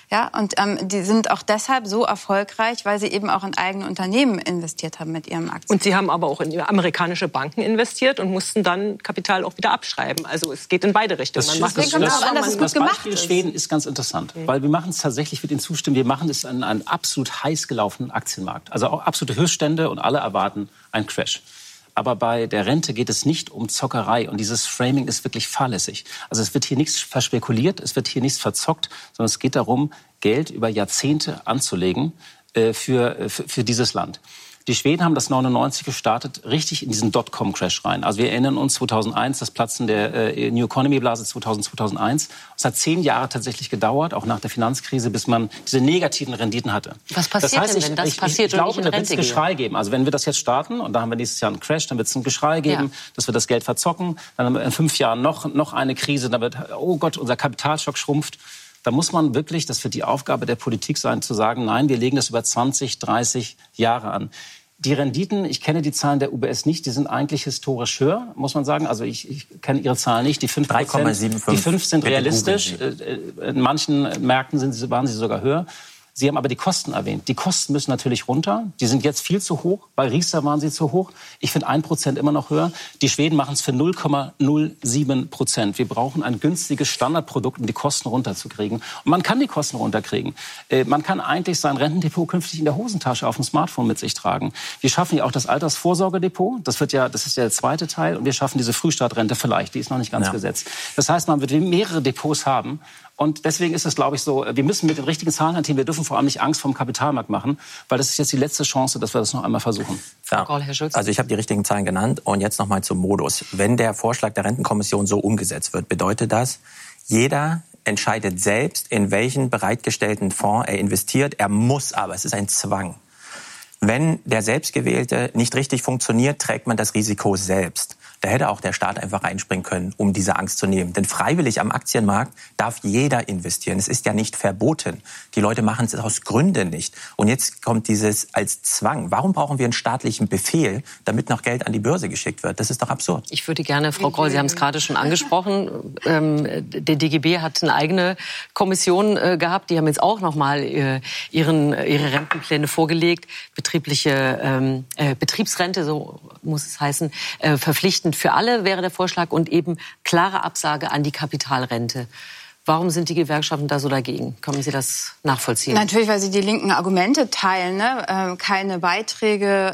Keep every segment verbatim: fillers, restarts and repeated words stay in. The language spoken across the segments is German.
Ja, und ähm, die sind auch deshalb so erfolgreich, weil sie eben auch in eigene Unternehmen investiert haben mit ihrem Aktien. Und sie haben aber auch in amerikanische Banken investiert und mussten dann Kapital auch wieder abschreiben. Also es geht in beide Richtungen. Das, man macht das, das, das, an, dass es gut das gemacht Beispiel ist. Schweden ist ganz interessant, mhm. weil wir machen es tatsächlich, mit Ihnen zustimmen, wir machen es an einem absolut heiß gelaufenen Aktienmarkt. Also auch absolute Höchststände und alle erwarten einen Crash. Aber bei der Rente geht es nicht um Zockerei. Und dieses Framing ist wirklich fahrlässig. Also es wird hier nichts verspekuliert, es wird hier nichts verzockt, sondern es geht darum, Geld über Jahrzehnte anzulegen äh, für, für, für dieses Land. Die Schweden haben das neunundneunzig gestartet, richtig in diesen Dotcom-Crash rein. Also wir erinnern uns zweitausendeins, das Platzen der äh, New Economy-Blase zweitausend, zweitausendeins. Es hat zehn Jahre tatsächlich gedauert, auch nach der Finanzkrise, bis man diese negativen Renditen hatte. Was passiert das heißt, denn, wenn das ich, ich, passiert ich, ich glaube, und nicht in da wird es Rente Geschrei gehen? geben. Also wenn wir das jetzt starten und da haben wir nächstes Jahr einen Crash, dann wird es ein Geschrei geben, Ja. dass wir das Geld verzocken. Dann haben wir in fünf Jahren noch, noch eine Krise, dann wird, oh Gott, unser Kapitalstock schrumpft. Da muss man wirklich, das wird die Aufgabe der Politik sein, zu sagen, nein, wir legen das über zwanzig, dreißig Jahre an. Die Renditen, ich kenne die Zahlen der U B S nicht, die sind eigentlich historisch höher, muss man sagen. Also ich, ich kenne Ihre Zahlen nicht. Die fünf Prozent, die fünf sind realistisch. In manchen Märkten sind sie, waren sie sogar höher. Sie haben aber die Kosten erwähnt. Die Kosten müssen natürlich runter. Die sind jetzt viel zu hoch. Bei Riester waren sie zu hoch. Ich finde ein Prozent immer noch höher. Die Schweden machen es für null Komma null sieben Prozent. Wir brauchen ein günstiges Standardprodukt, um die Kosten runterzukriegen. Und man kann die Kosten runterkriegen. Äh, man kann eigentlich sein Rentendepot künftig in der Hosentasche auf dem Smartphone mit sich tragen. Wir schaffen ja auch das Altersvorsorgedepot. Das wird ja, das ist ja der zweite Teil. Und wir schaffen diese Frühstartrente vielleicht. Die ist noch nicht ganz ja. gesetzt. Das heißt, man wird mehrere Depots haben. Und deswegen ist es, glaube ich, so, wir müssen mit den richtigen Zahlen hantieren. Wir dürfen vor allem nicht Angst vor dem Kapitalmarkt machen, weil das ist jetzt die letzte Chance, dass wir das noch einmal versuchen. Ja. Also ich habe die richtigen Zahlen genannt. Und jetzt noch mal zum Modus. Wenn der Vorschlag der Rentenkommission so umgesetzt wird, bedeutet das, jeder entscheidet selbst, in welchen bereitgestellten Fonds er investiert. Er muss aber, es ist ein Zwang. Wenn der Selbstgewählte nicht richtig funktioniert, trägt man das Risiko selbst. Da hätte auch der Staat einfach reinspringen können, um diese Angst zu nehmen. Denn freiwillig am Aktienmarkt darf jeder investieren. Es ist ja nicht verboten. Die Leute machen es aus Gründen nicht. Und jetzt kommt dieses als Zwang. Warum brauchen wir einen staatlichen Befehl, damit noch Geld an die Börse geschickt wird? Das ist doch absurd. Ich würde gerne, Frau Groll, Sie haben es gerade schon angesprochen, ähm, der D G B hat eine eigene Kommission äh, gehabt. Die haben jetzt auch noch mal äh, ihren, ihre Rentenpläne vorgelegt. Betriebliche ähm, äh, Betriebsrente, so muss es heißen, äh, verpflichtend für alle wäre der Vorschlag und eben klare Absage an die Kapitalrente. Warum sind die Gewerkschaften da so dagegen? Können Sie das nachvollziehen? Natürlich, weil sie die linken Argumente teilen. Ne? Ähm, keine Beiträge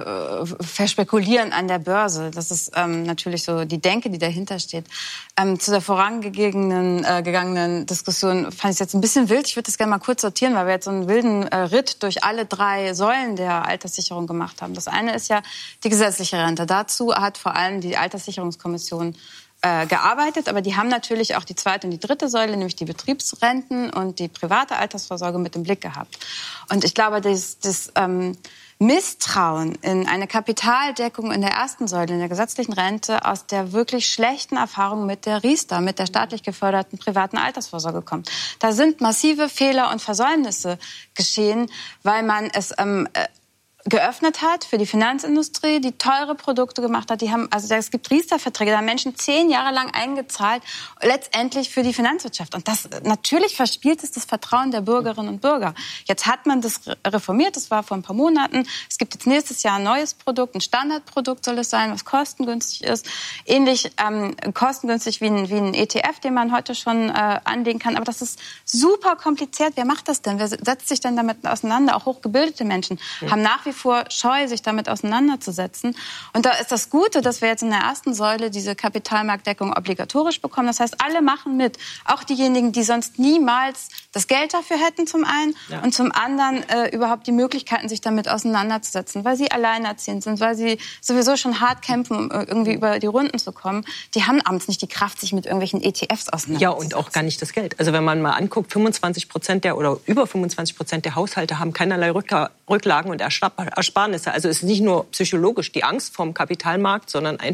äh, verspekulieren an der Börse. Das ist ähm, natürlich so die Denke, die dahinter steht. Ähm, zu der vorangegangenen äh, gegangenen Diskussion fand ich es jetzt ein bisschen wild. Ich würde das gerne mal kurz sortieren, weil wir jetzt so einen wilden äh, Ritt durch alle drei Säulen der Alterssicherung gemacht haben. Das eine ist ja die gesetzliche Rente. Dazu hat vor allem die Alterssicherungskommission gearbeitet, aber die haben natürlich auch die zweite und die dritte Säule, nämlich die Betriebsrenten und die private Altersvorsorge mit im Blick gehabt. Und ich glaube, das, das ähm, Misstrauen in eine Kapitaldeckung in der ersten Säule, in der gesetzlichen Rente, aus der wirklich schlechten Erfahrung mit der Riester, mit der staatlich geförderten privaten Altersvorsorge kommt. Da sind massive Fehler und Versäumnisse geschehen, weil man es ähm, geöffnet hat für die Finanzindustrie, die teure Produkte gemacht hat. Die haben, also es gibt Riester-Verträge, da haben Menschen zehn Jahre lang eingezahlt, letztendlich für die Finanzwirtschaft. Und das natürlich verspielt es das Vertrauen der Bürgerinnen und Bürger. Jetzt hat man das reformiert, das war vor ein paar Monaten. Es gibt jetzt nächstes Jahr ein neues Produkt, ein Standardprodukt soll es sein, was kostengünstig ist. Ähnlich ähm, kostengünstig wie ein, wie ein E T F, den man heute schon äh, anlegen kann. Aber das ist super kompliziert. Wer macht das denn? Wer setzt sich denn damit auseinander? Auch hochgebildete Menschen ja. haben nach wie vor scheu, sich damit auseinanderzusetzen. Und da ist das Gute, dass wir jetzt in der ersten Säule diese Kapitalmarktdeckung obligatorisch bekommen. Das heißt, alle machen mit. Auch diejenigen, die sonst niemals das Geld dafür hätten, zum einen. Ja. Und zum anderen äh, überhaupt die Möglichkeiten, sich damit auseinanderzusetzen. Weil sie alleinerziehend sind, weil sie sowieso schon hart kämpfen, um irgendwie über die Runden zu kommen. Die haben abends nicht die Kraft, sich mit irgendwelchen E T Fs auseinanderzusetzen. Ja, und auch gar nicht das Geld. Also wenn man mal anguckt, fünfundzwanzig Prozent der oder über fünfundzwanzig Prozent der Haushalte haben keinerlei Rücklagen und Ersparnisse. Also es ist nicht nur psychologisch die Angst vom Kapitalmarkt, sondern einfach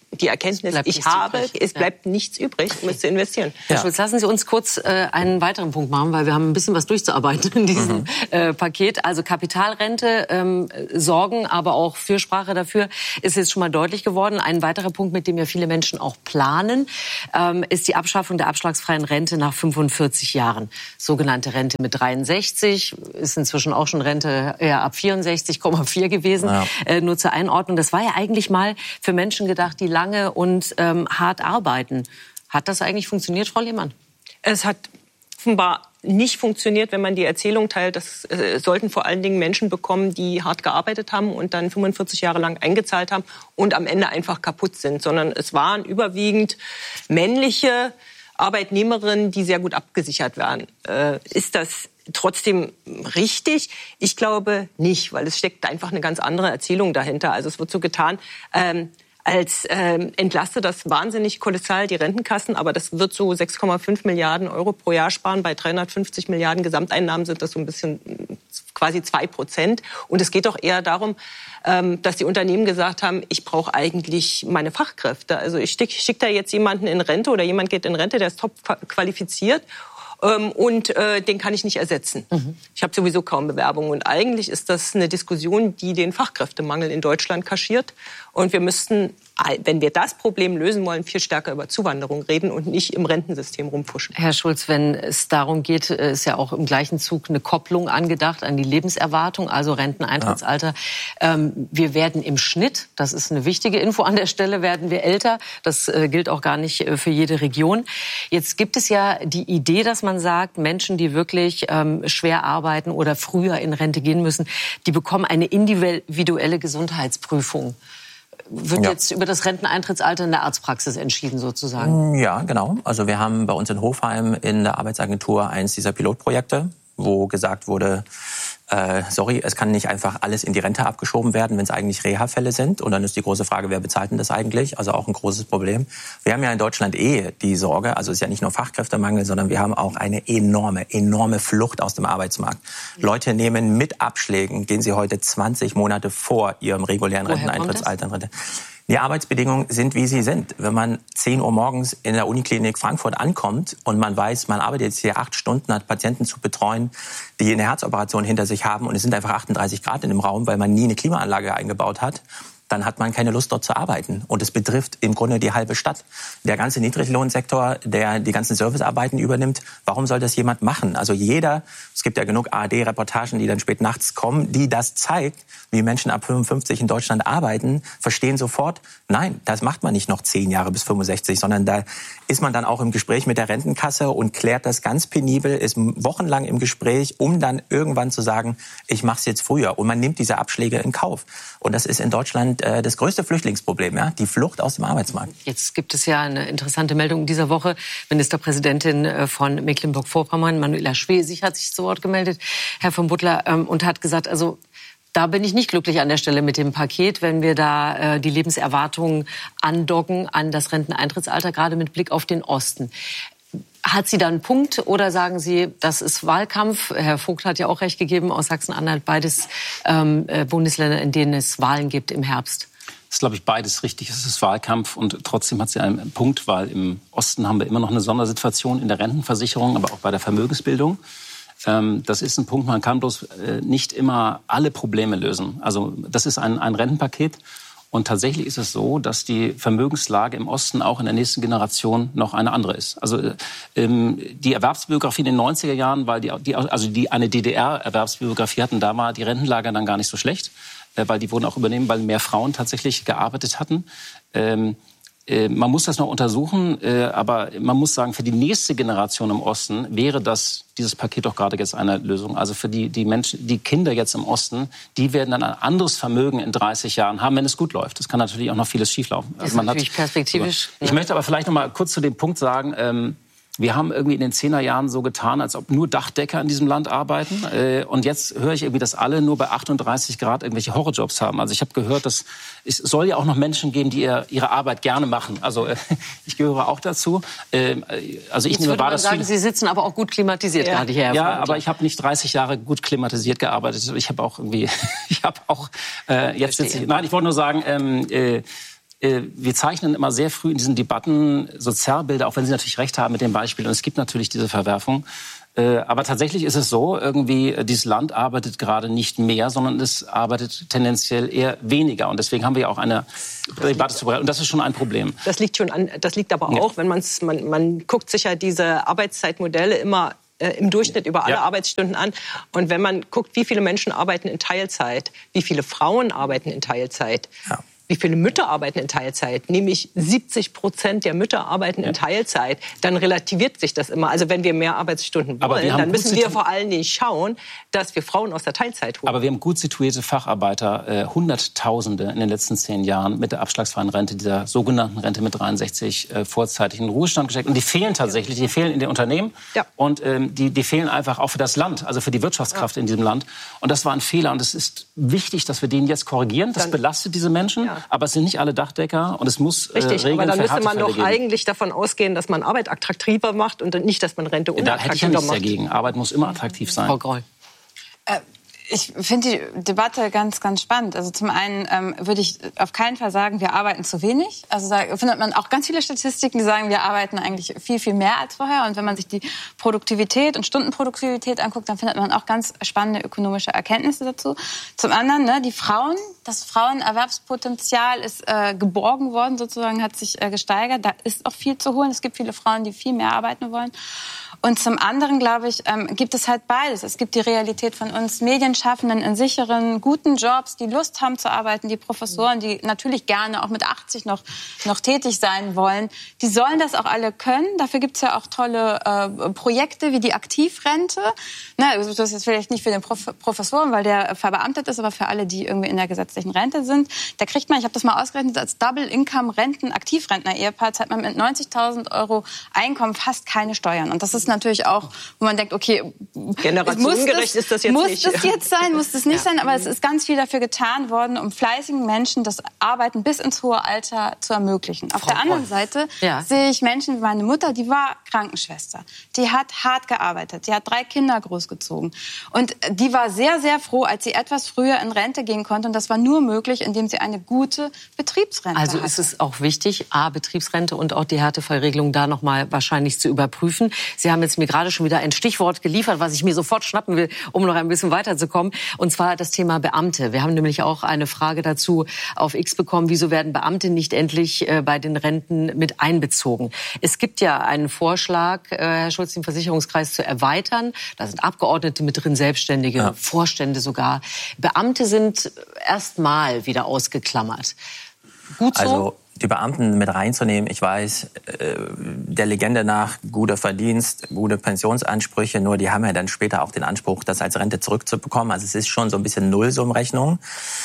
die Erkenntnis, ich habe, übrig. es bleibt ja. nichts übrig, um es zu investieren. Herr ja. Schulz, lassen Sie uns kurz äh, einen weiteren Punkt machen, weil wir haben ein bisschen was durchzuarbeiten in diesem mhm. äh, Paket. Also Kapitalrente, ähm, Sorgen, aber auch Fürsprache dafür ist jetzt schon mal deutlich geworden. Ein weiterer Punkt, mit dem ja viele Menschen auch planen, ähm, ist die Abschaffung der abschlagsfreien Rente nach fünfundvierzig Jahren. Sogenannte Rente mit dreiundsechzig, ist inzwischen auch schon Rente eher ab vierundsechzig Komma vier gewesen. Ja. Äh, nur zur Einordnung, das war ja eigentlich mal für Menschen gedacht, die lange und ähm, hart arbeiten. Hat das eigentlich funktioniert, Frau Lehmann? Es hat offenbar nicht funktioniert, wenn man die Erzählung teilt. Das äh, sollten vor allen Dingen Menschen bekommen, die hart gearbeitet haben und dann fünfundvierzig Jahre lang eingezahlt haben und am Ende einfach kaputt sind. Sondern es waren überwiegend männliche Arbeitnehmerinnen, die sehr gut abgesichert werden. Äh, ist das trotzdem richtig? Ich glaube nicht, weil es steckt einfach eine ganz andere Erzählung dahinter. Also es wird so getan, ähm, als ähm, entlastet das wahnsinnig kolossal die Rentenkassen, aber das wird so sechs Komma fünf Milliarden Euro pro Jahr sparen. Bei dreihundertfünfzig Milliarden Gesamteinnahmen sind das so ein bisschen quasi zwei Prozent. Und es geht doch eher darum, ähm, dass die Unternehmen gesagt haben, ich brauche eigentlich meine Fachkräfte. Also ich schicke schick da jetzt jemanden in Rente oder jemand geht in Rente, der ist top qualifiziert. Ähm, und äh, den kann ich nicht ersetzen. Mhm. Ich habe sowieso kaum Bewerbungen. Und eigentlich ist das eine Diskussion, die den Fachkräftemangel in Deutschland kaschiert. Und wir müssten, wenn wir das Problem lösen wollen, viel stärker über Zuwanderung reden und nicht im Rentensystem rumfuschen. Herr Schulz, wenn es darum geht, ist ja auch im gleichen Zug eine Kopplung angedacht an die Lebenserwartung, also Renteneintrittsalter. Ja. Ähm, wir werden im Schnitt, das ist eine wichtige Info an der Stelle, werden wir älter. Das äh, gilt auch gar nicht äh, für jede Region. Jetzt gibt es ja die Idee, dass man sagt, Menschen, die wirklich ähm, schwer arbeiten oder früher in Rente gehen müssen, die bekommen eine individuelle Gesundheitsprüfung. Wird ja. jetzt über das Renteneintrittsalter in der Arztpraxis entschieden sozusagen? Ja, genau. Also wir haben bei uns in Hofheim in der Arbeitsagentur eins dieser Pilotprojekte, wo gesagt wurde, äh, sorry, es kann nicht einfach alles in die Rente abgeschoben werden, wenn es eigentlich Reha-Fälle sind. Und dann ist die große Frage, wer bezahlt denn das eigentlich? Also auch ein großes Problem. Wir haben ja in Deutschland eh die Sorge, also es ist ja nicht nur Fachkräftemangel, sondern wir haben auch eine enorme, enorme Flucht aus dem Arbeitsmarkt. Mhm. Leute nehmen mit Abschlägen, gehen sie heute zwanzig Monate vor ihrem regulären Renteneintrittsalter in Rente. Die Arbeitsbedingungen sind, wie sie sind. Wenn man zehn Uhr morgens in der Uniklinik Frankfurt ankommt und man weiß, man arbeitet jetzt hier acht Stunden, hat Patienten zu betreuen, die eine Herzoperation hinter sich haben und es sind einfach achtunddreißig Grad in dem Raum, weil man nie eine Klimaanlage eingebaut hat, dann hat man keine Lust, dort zu arbeiten. Und es betrifft im Grunde die halbe Stadt. Der ganze Niedriglohnsektor, der die ganzen Servicearbeiten übernimmt, warum soll das jemand machen? Also jeder, es gibt ja genug A R D-Reportagen, die dann spät nachts kommen, die das zeigt, wie Menschen ab fünfundfünfzig in Deutschland arbeiten, verstehen sofort, nein, das macht man nicht noch zehn Jahre bis fünfundsechzig, sondern da ist man dann auch im Gespräch mit der Rentenkasse und klärt das ganz penibel, ist wochenlang im Gespräch, um dann irgendwann zu sagen, ich mache es jetzt früher. Und man nimmt diese Abschläge in Kauf. Und das ist in Deutschland äh, das größte Flüchtlingsproblem, ja, die Flucht aus dem Arbeitsmarkt. Jetzt gibt es ja eine interessante Meldung in dieser Woche. Ministerpräsidentin von Mecklenburg-Vorpommern, Manuela Schwesig, hat sich zu Wort gemeldet, Herr von Butler, ähm, und hat gesagt, also da bin ich nicht glücklich an der Stelle mit dem Paket, wenn wir da äh, die Lebenserwartung andocken an das Renteneintrittsalter, gerade mit Blick auf den Osten. Hat sie da einen Punkt oder sagen Sie, das ist Wahlkampf? Herr Vogt hat ja auch recht gegeben, aus Sachsen-Anhalt, beides ähm, äh, Bundesländer, in denen es Wahlen gibt im Herbst. Das ist, glaube ich, beides richtig. Es ist Wahlkampf und trotzdem hat sie einen Punkt, weil im Osten haben wir immer noch eine Sondersituation in der Rentenversicherung, aber auch bei der Vermögensbildung. Das ist ein Punkt, man kann bloß nicht immer alle Probleme lösen. Also das ist ein, ein Rentenpaket und tatsächlich ist es so, dass die Vermögenslage im Osten auch in der nächsten Generation noch eine andere ist. Also ähm, die Erwerbsbiografie in den neunziger Jahren, weil die, die also die eine D D R-Erwerbsbiografie hatten, da war die Rentenlage dann gar nicht so schlecht, äh, weil die wurden auch übernehmen, weil mehr Frauen tatsächlich gearbeitet hatten. Ähm, Man muss das noch untersuchen, aber man muss sagen, für die nächste Generation im Osten wäre das, dieses Paket doch gerade jetzt eine Lösung. Also für die, die Menschen, die Kinder jetzt im Osten, die werden dann ein anderes Vermögen in dreißig Jahren haben, wenn es gut läuft. Es kann natürlich auch noch vieles schieflaufen. Das ist also man natürlich hat, perspektivisch. Ich ja. möchte aber vielleicht noch mal kurz zu dem Punkt sagen, ähm, wir haben irgendwie in den Zehnerjahren so getan, als ob nur Dachdecker in diesem Land arbeiten. Und jetzt höre ich irgendwie, dass alle nur bei achtunddreißig Grad irgendwelche Horrorjobs haben. Also ich habe gehört, dass es soll ja auch noch Menschen geben, die ihre Arbeit gerne machen. Also ich gehöre auch dazu. Also ich jetzt nehme wahr, dass sagen, Sie sitzen aber auch gut klimatisiert ja, gerade hier. Ja, aber ich habe nicht dreißig Jahre gut klimatisiert gearbeitet. Ich habe auch irgendwie, ich habe auch äh, jetzt sitze ich. Nein, ich wollte nur sagen. Ähm, äh, wir zeichnen immer sehr früh in diesen Debatten Sozialbilder, auch wenn Sie natürlich recht haben mit dem Beispiel. Und es gibt natürlich diese Verwerfung. Aber tatsächlich ist es so, irgendwie, dieses Land arbeitet gerade nicht mehr, sondern es arbeitet tendenziell eher weniger. Und deswegen haben wir ja auch eine Debatte zu bereiten. Und das ist schon ein Problem. Das liegt schon an, das liegt aber ja. auch, wenn man's, man, man guckt sich ja diese Arbeitszeitmodelle immer äh, im Durchschnitt über alle ja. Arbeitsstunden an. Und wenn man guckt, wie viele Menschen arbeiten in Teilzeit, wie viele Frauen arbeiten in Teilzeit, ja. wie viele Mütter arbeiten in Teilzeit, nämlich siebzig Prozent der Mütter arbeiten ja. in Teilzeit, dann relativiert sich das immer. Also wenn wir mehr Arbeitsstunden wollen, dann müssen wir vor allen Dingen schauen, dass wir Frauen aus der Teilzeit holen. Aber wir haben gut situierte Facharbeiter, äh, Hunderttausende in den letzten zehn Jahren mit der abschlagsfreien Rente, dieser sogenannten Rente mit dreiundsechzig, äh, vorzeitig in den Ruhestand gesteckt. Und die fehlen tatsächlich, die fehlen in den Unternehmen ja. und ähm, die, die fehlen einfach auch für das Land, also für die Wirtschaftskraft ja. in diesem Land. Und das war ein Fehler und es ist wichtig, dass wir den jetzt korrigieren. Das dann belastet diese Menschen. Ja. Aber es sind nicht alle Dachdecker und es muss äh, Richtig, Regeln aber dann für müsste man doch geben. Eigentlich davon ausgehen, dass man Arbeit attraktiver macht und nicht, dass man Rente unattraktiver macht. Da hätte ich ja nichts dagegen. Arbeit muss immer attraktiv sein. Frau Groll. Äh, Ich finde die Debatte ganz, ganz spannend. Also zum einen ähm, würde ich auf keinen Fall sagen, wir arbeiten zu wenig. Also da findet man auch ganz viele Statistiken, die sagen, wir arbeiten eigentlich viel, viel mehr als vorher. Und wenn man sich die Produktivität und Stundenproduktivität anguckt, dann findet man auch ganz spannende ökonomische Erkenntnisse dazu. Zum anderen, ne, die Frauen, das Frauenerwerbspotenzial ist äh, geborgen worden, sozusagen hat sich äh, gesteigert. Da ist auch viel zu holen. Es gibt viele Frauen, die viel mehr arbeiten wollen. Und zum anderen, glaube ich, ähm, gibt es halt beides. Es gibt die Realität von uns Medienschaffenden in sicheren, guten Jobs, die Lust haben zu arbeiten, die Professoren, die natürlich gerne auch mit achtzig noch, noch tätig sein wollen. Die sollen das auch alle können. Dafür gibt es ja auch tolle äh, Projekte wie die Aktivrente. Na, das ist jetzt vielleicht nicht für den Prof- Professoren, weil der verbeamtet ist, aber für alle, die irgendwie in der gesetzlichen Rente sind. Da kriegt man, ich habe das mal ausgerechnet, als Double-Income-Renten-Aktivrentner-Ehepaar zahlt man mit neunzigtausend Euro Einkommen fast keine Steuern. Und das ist natürlich auch, wo man denkt, okay, generationengerecht ist das jetzt muss nicht. Muss das jetzt sein, muss das nicht ja. sein, aber es ist ganz viel dafür getan worden, um fleißigen Menschen das Arbeiten bis ins hohe Alter zu ermöglichen. Auf Frau der anderen Groll. Seite ja. sehe ich Menschen wie meine Mutter, die war Krankenschwester. Die hat hart gearbeitet, die hat drei Kinder großgezogen. Und die war sehr, sehr froh, als sie etwas früher in Rente gehen konnte. Und das war nur möglich, indem sie eine gute Betriebsrente also hatte. Also ist es auch wichtig, A, Betriebsrente und auch die Härtefallregelung da noch mal wahrscheinlich zu überprüfen. Sie haben jetzt mir gerade schon wieder ein Stichwort geliefert, was ich mir sofort schnappen will, um noch ein bisschen weiterzukommen. Und zwar das Thema Beamte. Wir haben nämlich auch eine Frage dazu auf X bekommen, wieso werden Beamte nicht endlich äh, bei den Renten mit einbezogen? Es gibt ja einen Vorschlag, äh, Herr Schulz, den Versicherungskreis zu erweitern. Da sind Abgeordnete mit drin, Selbstständige, ja. Vorstände sogar. Beamte sind erstmal wieder ausgeklammert. Gut so? Also die Beamten mit reinzunehmen, ich weiß, der Legende nach guter Verdienst, gute Pensionsansprüche, nur die haben ja dann später auch den Anspruch, das als Rente zurückzubekommen. Also es ist schon so ein bisschen Nullsummrechnung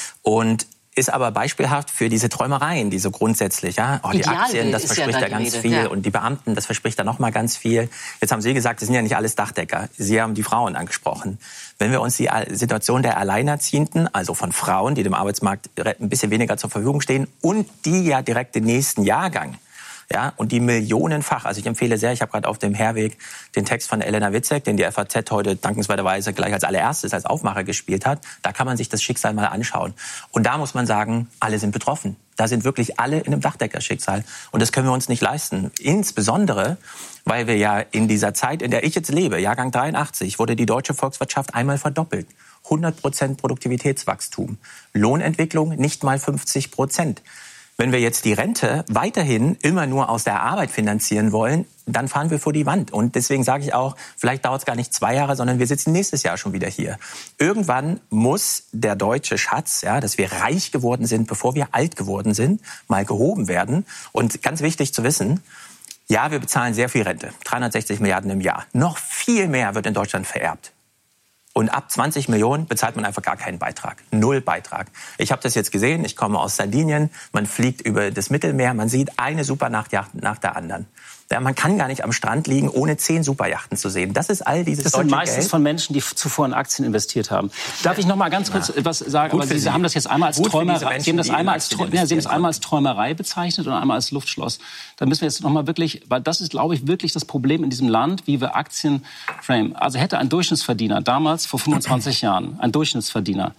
und ist aber beispielhaft für diese Träumereien, die so grundsätzlich, ja, oh, die Aktien, das verspricht ja, ja ganz Rede. viel ja. und die Beamten, das verspricht da noch mal ganz viel. Jetzt haben Sie gesagt, das sind ja nicht alles Dachdecker. Sie haben die Frauen angesprochen. Wenn wir uns die Situation der Alleinerziehenden, also von Frauen, die dem Arbeitsmarkt ein bisschen weniger zur Verfügung stehen und die ja direkt den nächsten Jahrgang, ja, und die millionenfach, also ich empfehle sehr, ich habe gerade auf dem Herweg den Text von Elena Witzek, den die F A Z heute dankenswerterweise gleich als allererstes als Aufmacher gespielt hat. Da kann man sich das Schicksal mal anschauen. Und da muss man sagen, alle sind betroffen. Da sind wirklich alle in einem Dachdeckerschicksal. Und das können wir uns nicht leisten. Insbesondere, weil wir ja in dieser Zeit, in der ich jetzt lebe, Jahrgang dreiundachtzig, wurde die deutsche Volkswirtschaft einmal verdoppelt. hundert Prozent Produktivitätswachstum. Lohnentwicklung nicht mal fünfzig Prozent. Wenn wir jetzt die Rente weiterhin immer nur aus der Arbeit finanzieren wollen, dann fahren wir vor die Wand. Und deswegen sage ich auch, vielleicht dauert es gar nicht zwei Jahre, sondern wir sitzen nächstes Jahr schon wieder hier. Irgendwann muss der deutsche Schatz, ja, dass wir reich geworden sind, bevor wir alt geworden sind, mal gehoben werden. Und ganz wichtig zu wissen, ja, wir bezahlen sehr viel Rente, dreihundertsechzig Milliarden im Jahr. Noch viel mehr wird in Deutschland vererbt. Und ab zwanzig Millionen bezahlt man einfach gar keinen Beitrag. Null Beitrag. Ich habe das jetzt gesehen, ich komme aus Sardinien, man fliegt über das Mittelmeer, man sieht eine Supernachtjacht nach der anderen. Ja, man kann gar nicht am Strand liegen, ohne zehn Superjachten zu sehen. Das ist all dieses deutsche Geld. Das sind meistens Geld. Von Menschen, die zuvor in Aktien investiert haben. Darf ich noch mal ganz kurz ja. was sagen? Aber Sie, Sie haben das jetzt einmal als Gut Träumerei, Sie haben das einmal als, ja, Sie haben das einmal als Träumerei bezeichnet und einmal als Luftschloss. Da müssen wir jetzt noch mal wirklich, weil das ist, glaube ich, wirklich das Problem in diesem Land, wie wir Aktien framen. Also hätte ein Durchschnittsverdiener damals vor fünfundzwanzig Jahren, ein Durchschnittsverdiener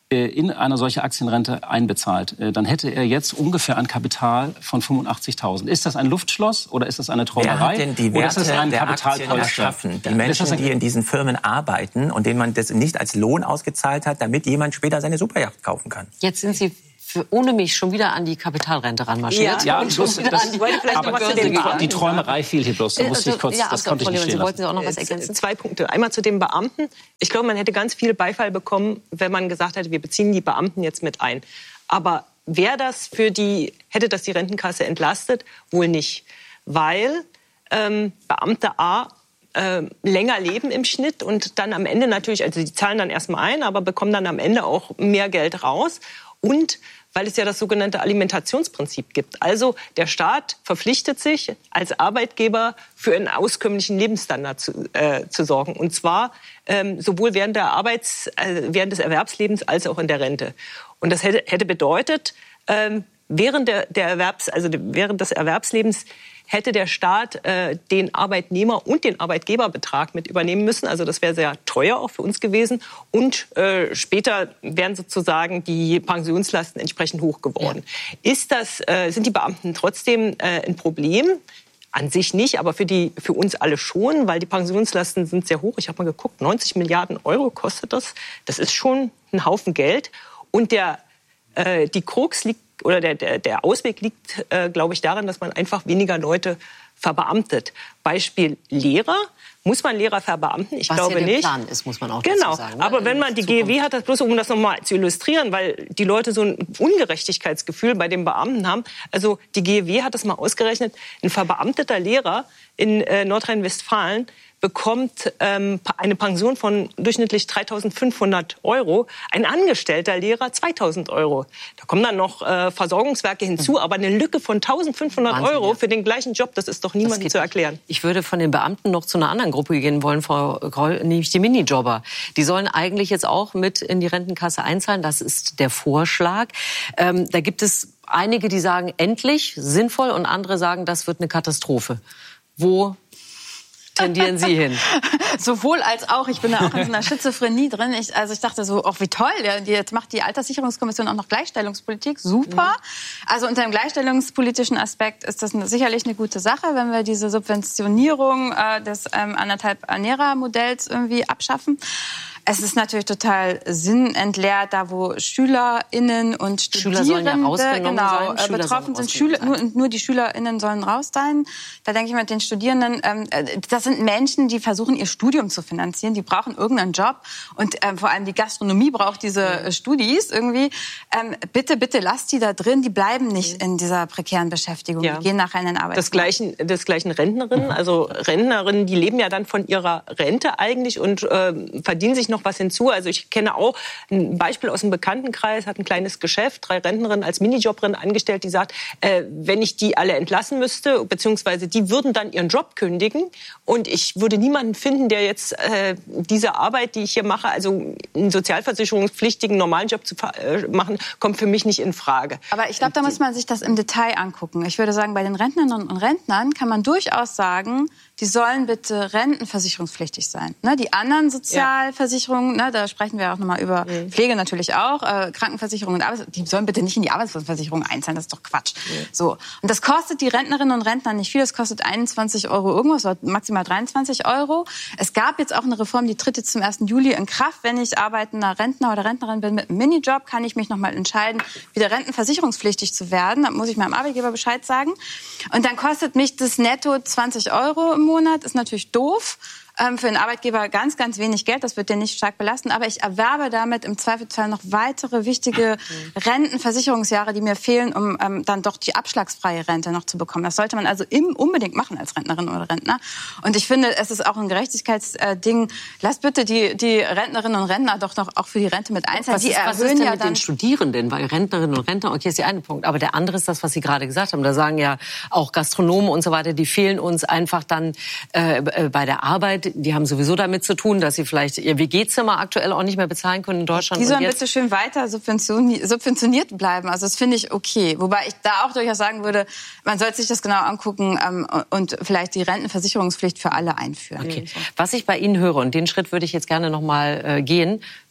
in eine solche Aktienrente einbezahlt, dann hätte er jetzt ungefähr ein Kapital von fünfundachtzigtausend. Ist das ein Luftschloss oder ist das eine Träumerei? Wer hat denn die Werte oder ist das ein der Aktien erschaffen? Die Menschen, die in diesen Firmen arbeiten und denen man das nicht als Lohn ausgezahlt hat, damit jemand später seine Superjacht kaufen kann. Jetzt sind Sie für, ohne mich schon wieder an die Kapitalrente ranmarschiert. Ja, und bloß, schon wieder das, an die, vielleicht aber noch was zu den die, die Träumerei fiel hier bloß. Da musste ich kurz, ja, das konnte ich nicht stehen lassen. Wollten Sie auch noch was ergänzen? Zwei Punkte. Einmal zu den Beamten. Ich glaube, man hätte ganz viel Beifall bekommen, wenn man gesagt hätte, wir beziehen die Beamten jetzt mit ein. Aber wäre das für die, hätte das die Rentenkasse entlastet? Wohl nicht. Weil ähm, Beamte A äh, länger leben im Schnitt und dann am Ende natürlich, also die zahlen dann erstmal ein, aber bekommen dann am Ende auch mehr Geld raus. Und weil es ja das sogenannte Alimentationsprinzip gibt. Also der Staat verpflichtet sich als Arbeitgeber für einen auskömmlichen Lebensstandard zu, äh, zu sorgen. Und zwar ähm, sowohl während, der Arbeits-, äh, während des Erwerbslebens als auch in der Rente. Und das hätte, hätte bedeutet, ähm, während, der, der Erwerbs-, also während des Erwerbslebens hätte der Staat äh, den Arbeitnehmer- und den Arbeitgeberbetrag mit übernehmen müssen. Also das wäre sehr teuer auch für uns gewesen. Und äh, später wären sozusagen die Pensionslasten entsprechend hoch geworden. Ja. Ist das, äh, sind die Beamten trotzdem äh, ein Problem? An sich nicht, aber für, die, für uns alle schon, weil die Pensionslasten sind sehr hoch. Ich habe mal geguckt, neunzig Milliarden Euro kostet das. Das ist schon ein Haufen Geld. Und der, äh, die Krux liegt, oder der, der, der Ausweg liegt, äh, glaube ich, darin, dass man einfach weniger Leute verbeamtet. Beispiel Lehrer. Muss man Lehrer verbeamten? Ich Was glaube ja der nicht. Plan ist, muss man auch genau. dazu sagen. Ne? Aber wenn man die G E W hat, das bloß um das nochmal zu illustrieren, weil die Leute so ein Ungerechtigkeitsgefühl bei den Beamten haben. Also die G E W hat das mal ausgerechnet. Ein verbeamteter Lehrer in äh, Nordrhein-Westfalen bekommt ähm, eine Pension von durchschnittlich dreitausendfünfhundert Euro, ein angestellter Lehrer zweitausend Euro. Da kommen dann noch äh, Versorgungswerke hinzu, mhm. aber eine Lücke von eintausendfünfhundert Wahnsinn, Euro ja. für den gleichen Job, das ist doch niemandem zu erklären. Ich würde von den Beamten noch zu einer anderen Gruppe gehen wollen, Frau Groll, nämlich die Minijobber. Die sollen eigentlich jetzt auch mit in die Rentenkasse einzahlen, das ist der Vorschlag. Ähm, da gibt es einige, die sagen, endlich, sinnvoll, und andere sagen, das wird eine Katastrophe. Wo tendieren Sie hin? Sowohl als auch. Ich bin da auch in so einer Schizophrenie drin. Ich, also ich dachte so, auch wie toll, ja, die, jetzt macht die Alterssicherungskommission auch noch Gleichstellungspolitik. Super. Mhm. Also unter dem gleichstellungspolitischen Aspekt ist das eine, sicherlich eine gute Sache, wenn wir diese Subventionierung äh, des ähm, anderthalb Ernährer-Modells irgendwie abschaffen. Es ist natürlich total sinnentleert, da wo SchülerInnen und Studierende Schüler sollen ja rausgenommen genau, sein. Schüler betroffen sind. Schüler, nur, nur die SchülerInnen sollen raus sein. Da denke ich mit den Studierenden, ähm, das sind Menschen, die versuchen, ihr Studium zu finanzieren. Die brauchen irgendeinen Job. Und ähm, vor allem die Gastronomie braucht diese äh, Studis irgendwie. Ähm, bitte, bitte lasst die da drin. Die bleiben nicht in dieser prekären Beschäftigung. Ja. Die gehen nachher in den Arbeitsmarkt. Das gleichen, das gleichen Rentnerinnen. Also Rentnerinnen, die leben ja dann von ihrer Rente eigentlich und äh, verdienen sich noch was hinzu. Also ich kenne auch ein Beispiel aus dem Bekanntenkreis, hat ein kleines Geschäft, drei Rentnerinnen als Minijobberin angestellt, die sagt, äh, wenn ich die alle entlassen müsste, beziehungsweise die würden dann ihren Job kündigen und ich würde niemanden finden, der jetzt äh, diese Arbeit, die ich hier mache, also einen sozialversicherungspflichtigen normalen Job zu äh, machen, kommt für mich nicht in Frage. Aber ich glaube, da muss man sich das im Detail angucken. Ich würde sagen, bei den Rentnerinnen und Rentnern kann man durchaus sagen, die sollen bitte rentenversicherungspflichtig sein. Ne, die anderen Sozialversicherungen, ne, da sprechen wir auch nochmal über mhm. Pflege natürlich auch, äh, Krankenversicherung und Arbeits- die sollen bitte nicht in die Arbeitslosenversicherung einzahlen, das ist doch Quatsch. Mhm. So. Und das kostet die Rentnerinnen und Rentner nicht viel, das kostet einundzwanzig Euro irgendwas, oder maximal dreiundzwanzig Euro. Es gab jetzt auch eine Reform, die tritt jetzt zum ersten Juli in Kraft. Wenn ich arbeitender Rentner oder Rentnerin bin mit einem Minijob, kann ich mich nochmal entscheiden, wieder rentenversicherungspflichtig zu werden. Dann muss ich meinem Arbeitgeber Bescheid sagen. Und dann kostet mich das netto zwanzig Euro im Monat, ist natürlich doof. Ähm, für den Arbeitgeber ganz, ganz wenig Geld, das wird den nicht stark belasten. Aber ich erwerbe damit im Zweifelsfall noch weitere wichtige Rentenversicherungsjahre, die mir fehlen, um ähm, dann doch die abschlagsfreie Rente noch zu bekommen. Das sollte man also im, unbedingt machen als Rentnerin oder Rentner. Und ich finde, es ist auch ein Gerechtigkeitsding. Lasst bitte die, die Rentnerinnen und Rentner doch noch auch für die Rente mit einzahlen. Was die ist, was ist denn ja mit den Studierenden? Weil Rentnerinnen und Rentner, okay, ist der eine Punkt. Aber der andere ist das, was Sie gerade gesagt haben. Da sagen ja auch Gastronomen und so weiter, die fehlen uns einfach dann äh, bei der Arbeit. Die haben sowieso damit zu tun, dass sie vielleicht ihr W G-Zimmer aktuell auch nicht mehr bezahlen können in Deutschland. Die sollen bitte schön weiter subventioniert bleiben. Also das finde ich okay. Wobei ich da auch durchaus sagen würde, man sollte sich das genau angucken ähm, und vielleicht die Rentenversicherungspflicht für alle einführen. Okay. Was ich bei Ihnen höre, und den Schritt würde ich jetzt gerne noch mal äh, gehen,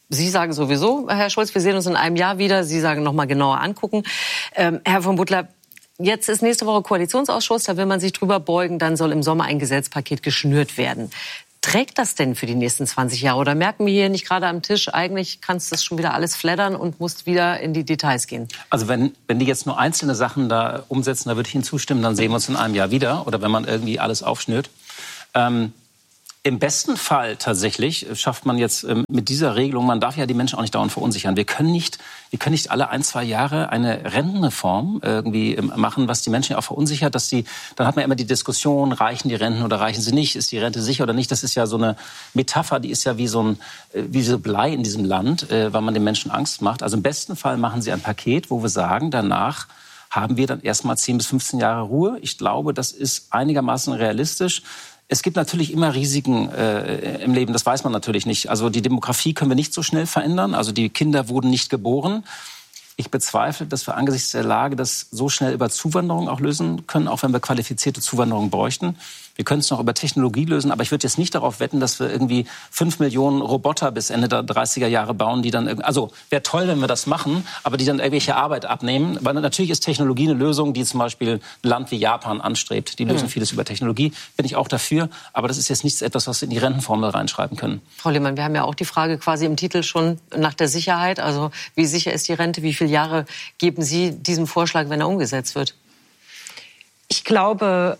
Sie sagen sowieso, Herr Schulz, wir sehen uns in einem Jahr wieder. Sie sagen noch mal genauer angucken. Ähm, Herr von Butler, jetzt ist nächste Woche Koalitionsausschuss, da will man sich drüber beugen, dann soll im Sommer ein Gesetzpaket geschnürt werden. Trägt das denn für die nächsten zwanzig Jahre? Oder merken wir hier nicht gerade am Tisch, eigentlich kannst du das schon wieder alles flattern und musst wieder in die Details gehen? Also wenn, wenn die jetzt nur einzelne Sachen da umsetzen, da würde ich Ihnen zustimmen, dann sehen wir uns in einem Jahr wieder. Oder wenn man irgendwie alles aufschnürt. Ähm, Im besten Fall tatsächlich schafft man jetzt ähm, mit dieser Regelung, man darf ja die Menschen auch nicht dauernd verunsichern. Wir können nicht, wir können nicht alle ein, zwei Jahre eine Rentenreform irgendwie ähm, machen, was die Menschen ja auch verunsichert, dass sie, dann hat man immer die Diskussion, reichen die Renten oder reichen sie nicht, ist die Rente sicher oder nicht. Das ist ja so eine Metapher, die ist ja wie so ein, äh, wie so Blei in diesem Land, äh, weil man den Menschen Angst macht. Also im besten Fall machen sie ein Paket, wo wir sagen, danach haben wir dann erstmal zehn bis fünfzehn Jahre Ruhe. Ich glaube, das ist einigermaßen realistisch. Es gibt natürlich immer Risiken äh, im Leben, das weiß man natürlich nicht. Also die Demografie können wir nicht so schnell verändern. Also die Kinder wurden nicht geboren. Ich bezweifle, dass wir angesichts der Lage das so schnell über Zuwanderung auch lösen können, auch wenn wir qualifizierte Zuwanderung bräuchten. Wir können es noch über Technologie lösen, aber ich würde jetzt nicht darauf wetten, dass wir irgendwie fünf Millionen Roboter bis Ende der dreißiger Jahre bauen, die dann, also wäre toll, wenn wir das machen, aber die dann irgendwelche Arbeit abnehmen. Weil natürlich ist Technologie eine Lösung, die zum Beispiel ein Land wie Japan anstrebt. Die lösen mhm. vieles über Technologie, bin ich auch dafür. Aber das ist jetzt nichts etwas, was wir in die Rentenformel reinschreiben können. Frau Lehmann, wir haben ja auch die Frage quasi im Titel schon nach der Sicherheit. Also wie sicher ist die Rente? Wie viele Jahre geben Sie diesem Vorschlag, wenn er umgesetzt wird? Ich glaube,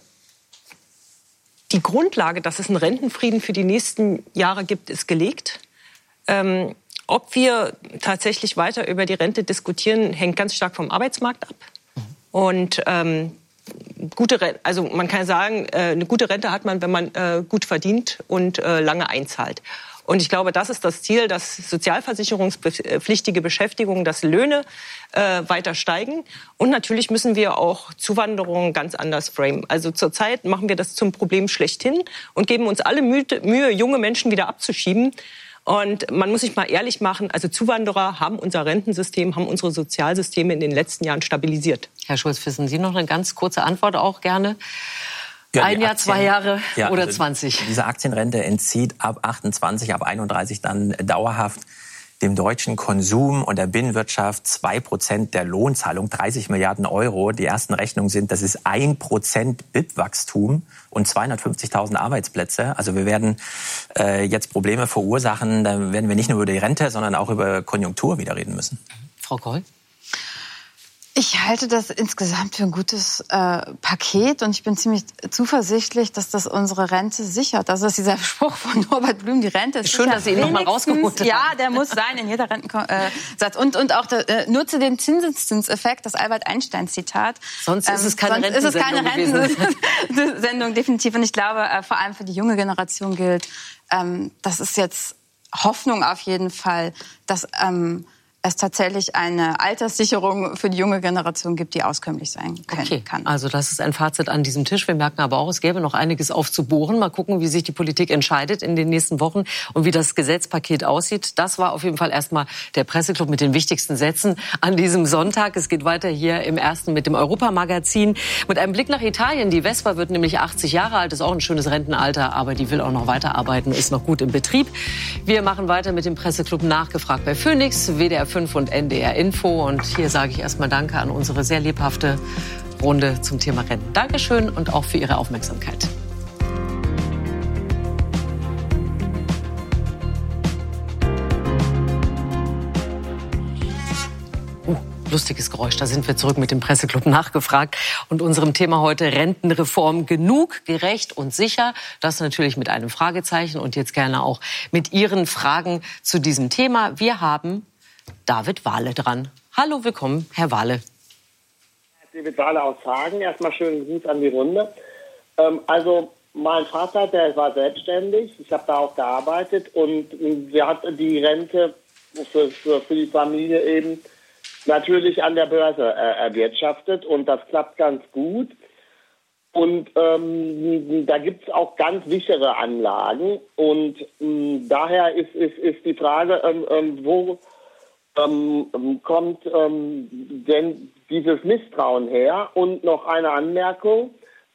die Grundlage, dass es einen Rentenfrieden für die nächsten Jahre gibt, ist gelegt. Ähm, ob wir tatsächlich weiter über die Rente diskutieren, hängt ganz stark vom Arbeitsmarkt ab. Und ähm, gute Rente, also man kann sagen, äh, eine gute Rente hat man, wenn man äh, gut verdient und äh, lange einzahlt. Und ich glaube, das ist das Ziel, dass sozialversicherungspflichtige Beschäftigung, dass Löhne äh, weiter steigen. Und natürlich müssen wir auch Zuwanderung ganz anders framen. Also zurzeit machen wir das zum Problem schlechthin und geben uns alle Mühe, Mühe, junge Menschen wieder abzuschieben. Und man muss sich mal ehrlich machen, also Zuwanderer haben unser Rentensystem, haben unsere Sozialsysteme in den letzten Jahren stabilisiert. Herr Schulz, wissen Sie noch eine ganz kurze Antwort auch gerne? Ja, Ein Jahr, Aktien, zwei Jahre ja, oder also zwanzig? Diese Aktienrente entzieht ab achtundzwanzig, ab einunddreißig dann dauerhaft dem deutschen Konsum und der Binnenwirtschaft zwei Prozent der Lohnzahlung, dreißig Milliarden Euro. Die ersten Rechnungen sind, das ist ein Prozent B I P-Wachstum und zweihundertfünfzigtausend Arbeitsplätze. Also wir werden äh, jetzt Probleme verursachen. Da werden wir nicht nur über die Rente, sondern auch über Konjunktur wieder reden müssen. Frau Goll? Ich halte das insgesamt für ein gutes äh, Paket und ich bin ziemlich zuversichtlich, dass das unsere Rente sichert. Also ist dieser Spruch von Norbert Blüm, die Rente ist schön, dass Sie ihn noch mal rausgeholt haben. Ja, der muss sein in jeder Rentensatz. Und, und auch der, äh, nutze den Zinseszinseffekt, das Albert Einstein-Zitat. Sonst ist es keine ähm, Rentensendung. Ist es keine Rentensendung, definitiv. Und ich glaube, äh, vor allem für die junge Generation gilt, ähm, das ist jetzt Hoffnung auf jeden Fall, dass ähm, es tatsächlich eine Alterssicherung für die junge Generation gibt, die auskömmlich sein können, okay. kann. Also das ist ein Fazit an diesem Tisch. Wir merken aber auch, es gäbe noch einiges aufzubohren. Mal gucken, wie sich die Politik entscheidet in den nächsten Wochen und wie das Gesetzpaket aussieht. Das war auf jeden Fall erstmal der Presseclub mit den wichtigsten Sätzen an diesem Sonntag. Es geht weiter hier im Ersten mit dem Europamagazin. Mit einem Blick nach Italien. Die Vespa wird nämlich achtzig Jahre alt, ist auch ein schönes Rentenalter, aber die will auch noch weiterarbeiten, ist noch gut im Betrieb. Wir machen weiter mit dem Presseclub Nachgefragt bei Phoenix, W D R fünf und N D R Info. Und hier sage ich erstmal Danke an unsere sehr lebhafte Runde zum Thema Renten. Dankeschön und auch für Ihre Aufmerksamkeit. Uh, lustiges Geräusch. Da sind wir zurück mit dem Presseclub Nachgefragt und unserem Thema heute Rentenreform genug, gerecht und sicher. Das natürlich mit einem Fragezeichen und jetzt gerne auch mit Ihren Fragen zu diesem Thema. Wir haben David Wahle dran. Hallo, willkommen, Herr Wahle. David Wahle aus Hagen. Erstmal schönen Gruß an die Runde. Ähm, also mein Vater, der war selbstständig. Ich habe da auch gearbeitet und wir hatten die Rente für, für, für die Familie eben natürlich an der Börse äh, erwirtschaftet und das klappt ganz gut. Und ähm, da gibt es auch ganz sichere Anlagen und ähm, daher ist, ist, ist die Frage, ähm, ähm, wo ähm, kommt ähm, denn dieses Misstrauen her? Und noch eine Anmerkung,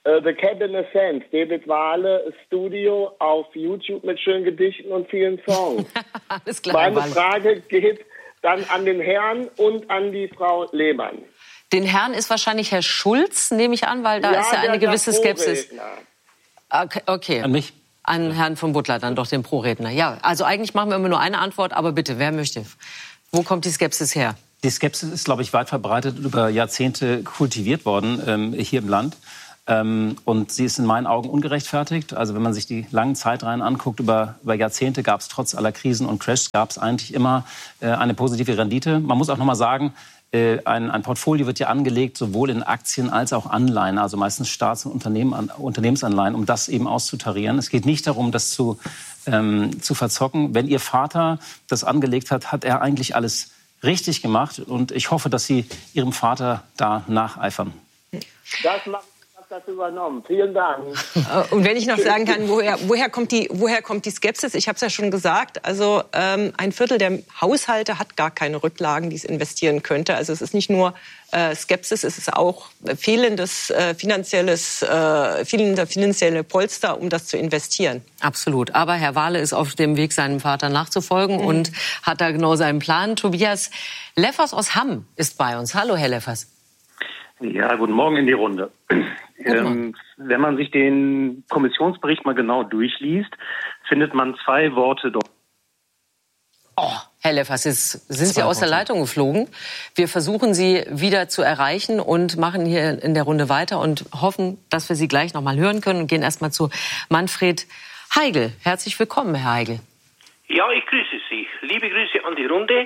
Uh, The Cabin of Sense, David Wahle, Studio auf YouTube mit schönen Gedichten und vielen Songs. Alles klar, Meine Wahle. Frage geht dann an den Herrn und an die Frau Lehmann. Den Herrn ist wahrscheinlich Herr Schulz, nehme ich an, weil da ja, ist ja eine gewisse Skepsis. Okay, okay. An mich? An Herrn von Butler, dann doch den Pro-Redner. Ja, also eigentlich machen wir immer nur eine Antwort, aber bitte, wer möchte? Wo kommt die Skepsis her? Die Skepsis ist, glaube ich, weit verbreitet, über Jahrzehnte kultiviert worden ähm, hier im Land. Ähm, und sie ist in meinen Augen ungerechtfertigt. Also wenn man sich die langen Zeitreihen anguckt, über, über Jahrzehnte gab es trotz aller Krisen und Crashs, gab es eigentlich immer äh, eine positive Rendite. Man muss auch noch mal sagen, äh, ein, ein Portfolio wird ja angelegt, sowohl in Aktien als auch Anleihen, also meistens Staats- und Unternehmen, an, Unternehmensanleihen, um das eben auszutarieren. Es geht nicht darum, das zu, ähm, zu verzocken. Wenn Ihr Vater das angelegt hat, hat er eigentlich alles richtig gemacht. Und ich hoffe, dass Sie Ihrem Vater da nacheifern. Das macht das übernommen. Vielen Dank. Und wenn ich noch sagen kann, woher, woher, kommt, die, woher kommt die Skepsis? Ich habe es ja schon gesagt, also ähm, ein Viertel der Haushalte hat gar keine Rücklagen, die es investieren könnte. Also es ist nicht nur äh, Skepsis, es ist auch fehlendes äh, finanzielles, äh, fehlender finanzielle Polster, um das zu investieren. Absolut. Aber Herr Wahle ist auf dem Weg, seinem Vater nachzufolgen mhm. und hat da genau seinen Plan. Tobias Leffers aus Hamm ist bei uns. Hallo, Herr Leffers. Ja, guten Morgen in die Runde. Ähm, wenn man sich den Kommissionsbericht mal genau durchliest, findet man zwei Worte dort. Oh, Herr Leffers, jetzt sind Sie aus der Leitung geflogen. Wir versuchen Sie wieder zu erreichen und machen hier in der Runde weiter und hoffen, dass wir Sie gleich noch mal hören können und gehen erst mal zu Manfred Heigl. Herzlich willkommen, Herr Heigl. Ja, ich grüße Sie. Liebe Grüße an die Runde.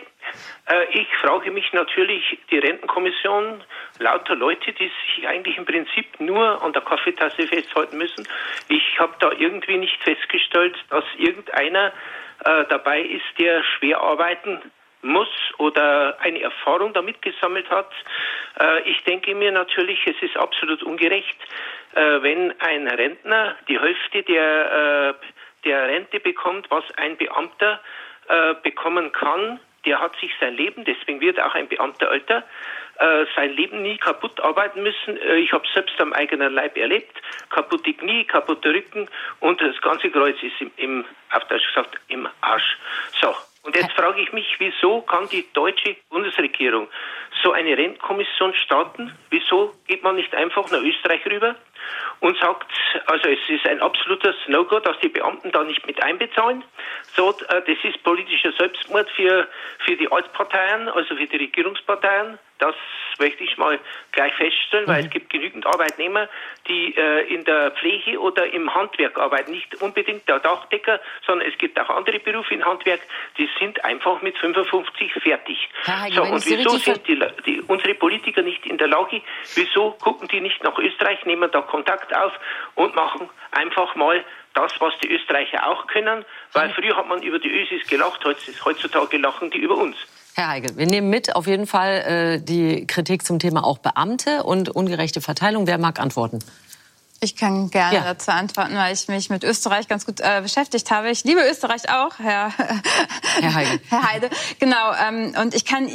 Ich frage mich natürlich, die Rentenkommission, lauter Leute, die sich eigentlich im Prinzip nur an der Kaffeetasse festhalten müssen. Ich habe da irgendwie nicht festgestellt, dass irgendeiner äh, dabei ist, der schwer arbeiten muss oder eine Erfahrung damit gesammelt hat. Äh, ich denke mir natürlich, es ist absolut ungerecht, äh, wenn ein Rentner die Hälfte der, äh, der Rente bekommt, was ein Beamter äh, bekommen kann. Der hat sich sein Leben, deswegen wird auch ein Beamter älter, äh, sein Leben nie kaputt arbeiten müssen. Äh, ich habe selbst am eigenen Leib erlebt. Kaputte Knie, kaputte Rücken und das ganze Kreuz ist im, im auf Deutsch gesagt, im Arsch. So, und jetzt frage ich mich, wieso kann die deutsche Bundesregierung so eine Rentenkommission starten? Wieso geht man nicht einfach nach Österreich rüber und sagt, also es ist ein absolutes No-Go, dass die Beamten da nicht mit einbezahlen. So, das ist politischer Selbstmord für, für die Altparteien, also für die Regierungsparteien. Das möchte ich mal gleich feststellen, weil mhm. es gibt genügend Arbeitnehmer, die äh, in der Pflege oder im Handwerk arbeiten. Nicht unbedingt der Dachdecker, sondern es gibt auch andere Berufe im Handwerk, die sind einfach mit fünfundfünfzig fertig. Heigl, so, und wieso sind die, die, unsere Politiker nicht in der Lage, wieso gucken die nicht nach Österreich, nehmen da Kontakt auf und machen einfach mal das, was die Österreicher auch können, weil früher hat man über die Ösis gelacht, heutzutage lachen die über uns. Herr Heigl, wir nehmen mit auf jeden Fall äh, die Kritik zum Thema auch Beamte und ungerechte Verteilung. Wer mag antworten? Ich kann gerne ja. dazu antworten, weil ich mich mit Österreich ganz gut äh, beschäftigt habe. Ich liebe Österreich auch, Herr, Herr Heigl. Herr Heide. Genau, ähm, und ich kann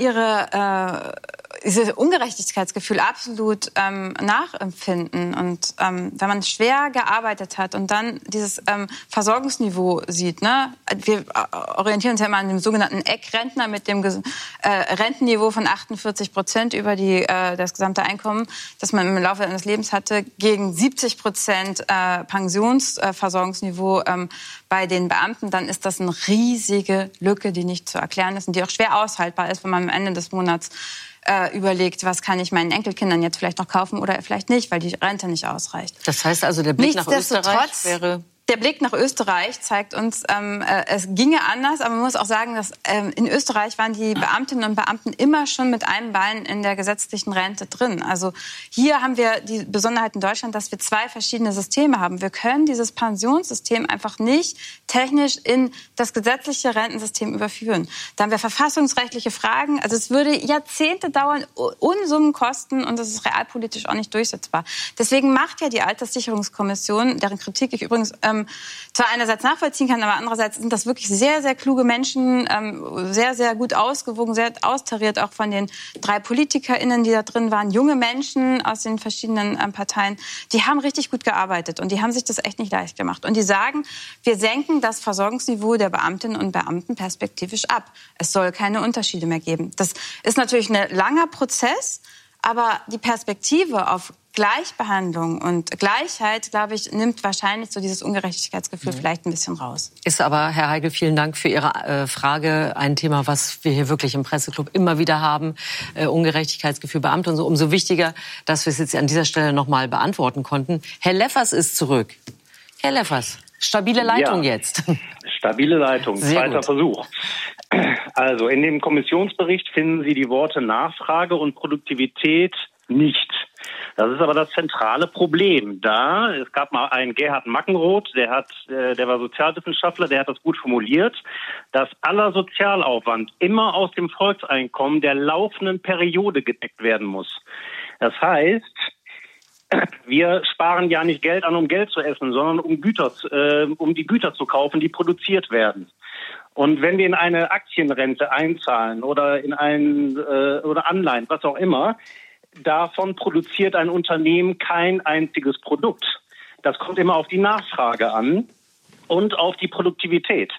Ihre äh, dieses Ungerechtigkeitsgefühl absolut ähm, nachempfinden. Und ähm, wenn man schwer gearbeitet hat und dann dieses ähm, Versorgungsniveau sieht, ne, wir orientieren uns ja immer an dem sogenannten Eckrentner mit dem äh, Rentenniveau von achtundvierzig Prozent über die, äh, das gesamte Einkommen, das man im Laufe seines Lebens hatte, gegen siebzig Prozent äh, Pensionsversorgungsniveau äh, ähm, bei den Beamten, dann ist das eine riesige Lücke, die nicht zu erklären ist und die auch schwer aushaltbar ist, wenn man am Ende des Monats äh, überlegt, was kann ich meinen Enkelkindern jetzt vielleicht noch kaufen oder vielleicht nicht, weil die Rente nicht ausreicht. Das heißt also, der Blick nach Österreich wäre... Der Blick nach Österreich zeigt uns, ähm, äh, es ginge anders, aber man muss auch sagen, dass ähm, in Österreich waren die Beamtinnen und Beamten immer schon mit einem Bein in der gesetzlichen Rente drin. Also hier haben wir die Besonderheit in Deutschland, dass wir zwei verschiedene Systeme haben. Wir können dieses Pensionssystem einfach nicht technisch in das gesetzliche Rentensystem überführen. Da haben wir verfassungsrechtliche Fragen. Also es würde Jahrzehnte dauern, Unsummen kosten und das ist realpolitisch auch nicht durchsetzbar. Deswegen macht ja die Alterssicherungskommission, deren Kritik ich übrigens ähm, ähm, zwar einerseits nachvollziehen kann, aber andererseits sind das wirklich sehr, sehr kluge Menschen, ähm, sehr, sehr gut ausgewogen, sehr austariert, auch von den drei PolitikerInnen, die da drin waren, junge Menschen aus den verschiedenen ähm, Parteien, die haben richtig gut gearbeitet und die haben sich das echt nicht leicht gemacht. Und die sagen, wir senken das Versorgungsniveau der Beamtinnen und Beamten perspektivisch ab. Es soll keine Unterschiede mehr geben. Das ist natürlich ein langer Prozess, aber die Perspektive auf Gleichbehandlung und Gleichheit, glaube ich, nimmt wahrscheinlich so dieses Ungerechtigkeitsgefühl mhm. vielleicht ein bisschen raus. Ist aber, Herr Heigl, vielen Dank für Ihre äh, Frage. Ein Thema, was wir hier wirklich im Presseclub immer wieder haben. Äh, Ungerechtigkeitsgefühl, Beamte und so. Umso wichtiger, dass wir es jetzt an dieser Stelle noch mal beantworten konnten. Herr Leffers ist zurück. Herr Leffers, stabile Leitung ja. jetzt. Stabile Leitung, Sehr zweiter gut. Versuch. Also in dem Kommissionsbericht finden Sie die Worte Nachfrage und Produktivität nicht. Das ist aber das zentrale Problem. Da, es gab mal einen Gerhard Mackenroth, der hat, äh, der war Sozialwissenschaftler, der hat das gut formuliert, dass aller Sozialaufwand immer aus dem Volkseinkommen der laufenden Periode gedeckt werden muss. Das heißt, wir sparen ja nicht Geld an, um Geld zu essen, sondern um Güter, äh, um die Güter zu kaufen, die produziert werden. Und wenn wir in eine Aktienrente einzahlen oder in ein äh, oder Anleihen, was auch immer, davon produziert ein Unternehmen kein einziges Produkt. Das kommt immer auf die Nachfrage an und auf die Produktivität.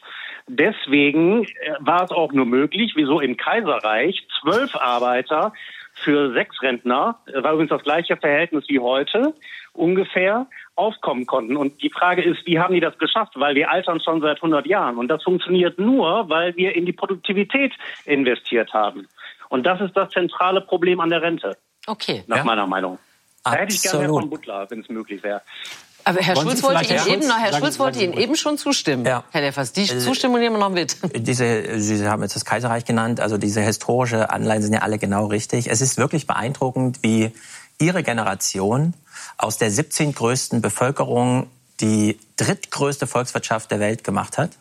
Deswegen war es auch nur möglich, wieso im Kaiserreich zwölf Arbeiter für sechs Rentner, war übrigens das gleiche Verhältnis wie heute, ungefähr, aufkommen konnten. Und die Frage ist, wie haben die das geschafft? Weil wir altern schon seit hundert Jahren. Und das funktioniert nur, weil wir in die Produktivität investiert haben. Und das ist das zentrale Problem an der Rente. Okay. Nach ja. meiner Meinung. Da Absolut. hätte ich gerne mehr von Butler, wenn es möglich wäre. Aber Herr Wollen Schulz Sie wollte Ihnen Herr eben, noch, Herr sagen, Schulz wollte sagen Ihnen eben schon zustimmen. Ja. Herr Leffers, die Zustimmung nehmen wir noch mit. Diese, Sie haben jetzt das Kaiserreich genannt, also diese historische Anleihen sind ja alle genau richtig. Es ist wirklich beeindruckend, wie Ihre Generation aus der siebzehntgrößten Bevölkerung die drittgrößte Volkswirtschaft der Welt gemacht hat.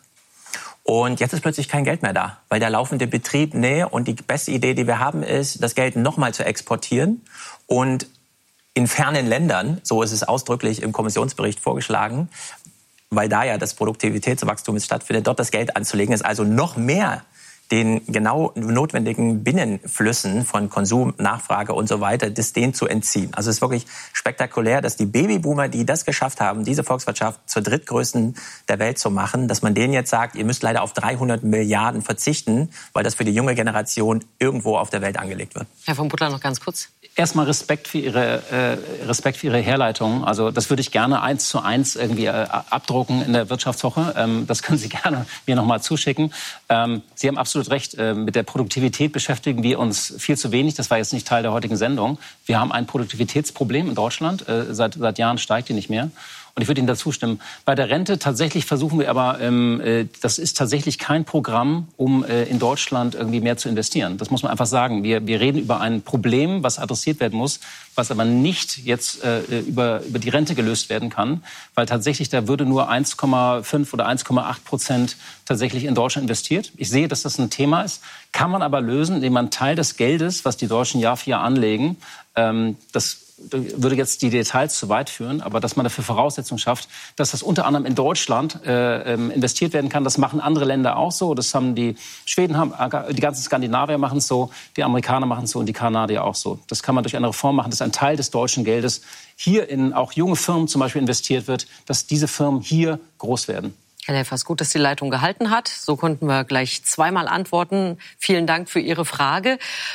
Und jetzt ist plötzlich kein Geld mehr da, weil der laufende Betrieb, nee, und die beste Idee, die wir haben, ist, das Geld nochmal zu exportieren und in fernen Ländern, so ist es ausdrücklich im Kommissionsbericht vorgeschlagen, weil da ja das Produktivitätswachstum stattfindet, dort das Geld anzulegen, ist also noch mehr den genau notwendigen Binnenflüssen von Konsum, Nachfrage und so weiter, das denen zu entziehen. Also es ist wirklich spektakulär, dass die Babyboomer, die das geschafft haben, diese Volkswirtschaft zur drittgrößten der Welt zu machen, dass man denen jetzt sagt, ihr müsst leider auf dreihundert Milliarden verzichten, weil das für die junge Generation irgendwo auf der Welt angelegt wird. Herr von Butler, noch ganz kurz. Erstmal Respekt für Ihre äh, Respekt für Ihre Herleitung. Also das würde ich gerne eins zu eins irgendwie äh, abdrucken in der Wirtschaftswoche. Ähm, das können Sie gerne mir noch mal zuschicken. Ähm, Sie haben absolut recht. Äh, mit der Produktivität beschäftigen wir uns viel zu wenig. Das war jetzt nicht Teil der heutigen Sendung. Wir haben ein Produktivitätsproblem in Deutschland. Äh, seit seit Jahren steigt die nicht mehr. Und ich würde Ihnen dazu stimmen. Bei der Rente tatsächlich versuchen wir aber, ähm, äh, das ist tatsächlich kein Programm, um äh, in Deutschland irgendwie mehr zu investieren. Das muss man einfach sagen. Wir, wir reden über ein Problem, was adressiert werden muss, was aber nicht jetzt äh, über, über die Rente gelöst werden kann, weil tatsächlich da würde nur eins Komma fünf oder eins Komma acht Prozent tatsächlich in Deutschland investiert. Ich sehe, dass das ein Thema ist, kann man aber lösen, indem man Teil des Geldes, was die Deutschen Jahr für Jahr anlegen, ähm, das würde jetzt die Details zu weit führen, aber dass man dafür Voraussetzungen schafft, dass das unter anderem in Deutschland äh, investiert werden kann. Das machen andere Länder auch so. Das haben die Schweden, haben, die ganzen Skandinavier machen es so, die Amerikaner machen es so und die Kanadier auch so. Das kann man durch eine Reform machen, dass ein Teil des deutschen Geldes hier in auch junge Firmen zum Beispiel investiert wird, dass diese Firmen hier groß werden. Herr Leffers, gut, dass die Leitung gehalten hat. So konnten wir gleich zweimal antworten. Vielen Dank für Ihre Frage.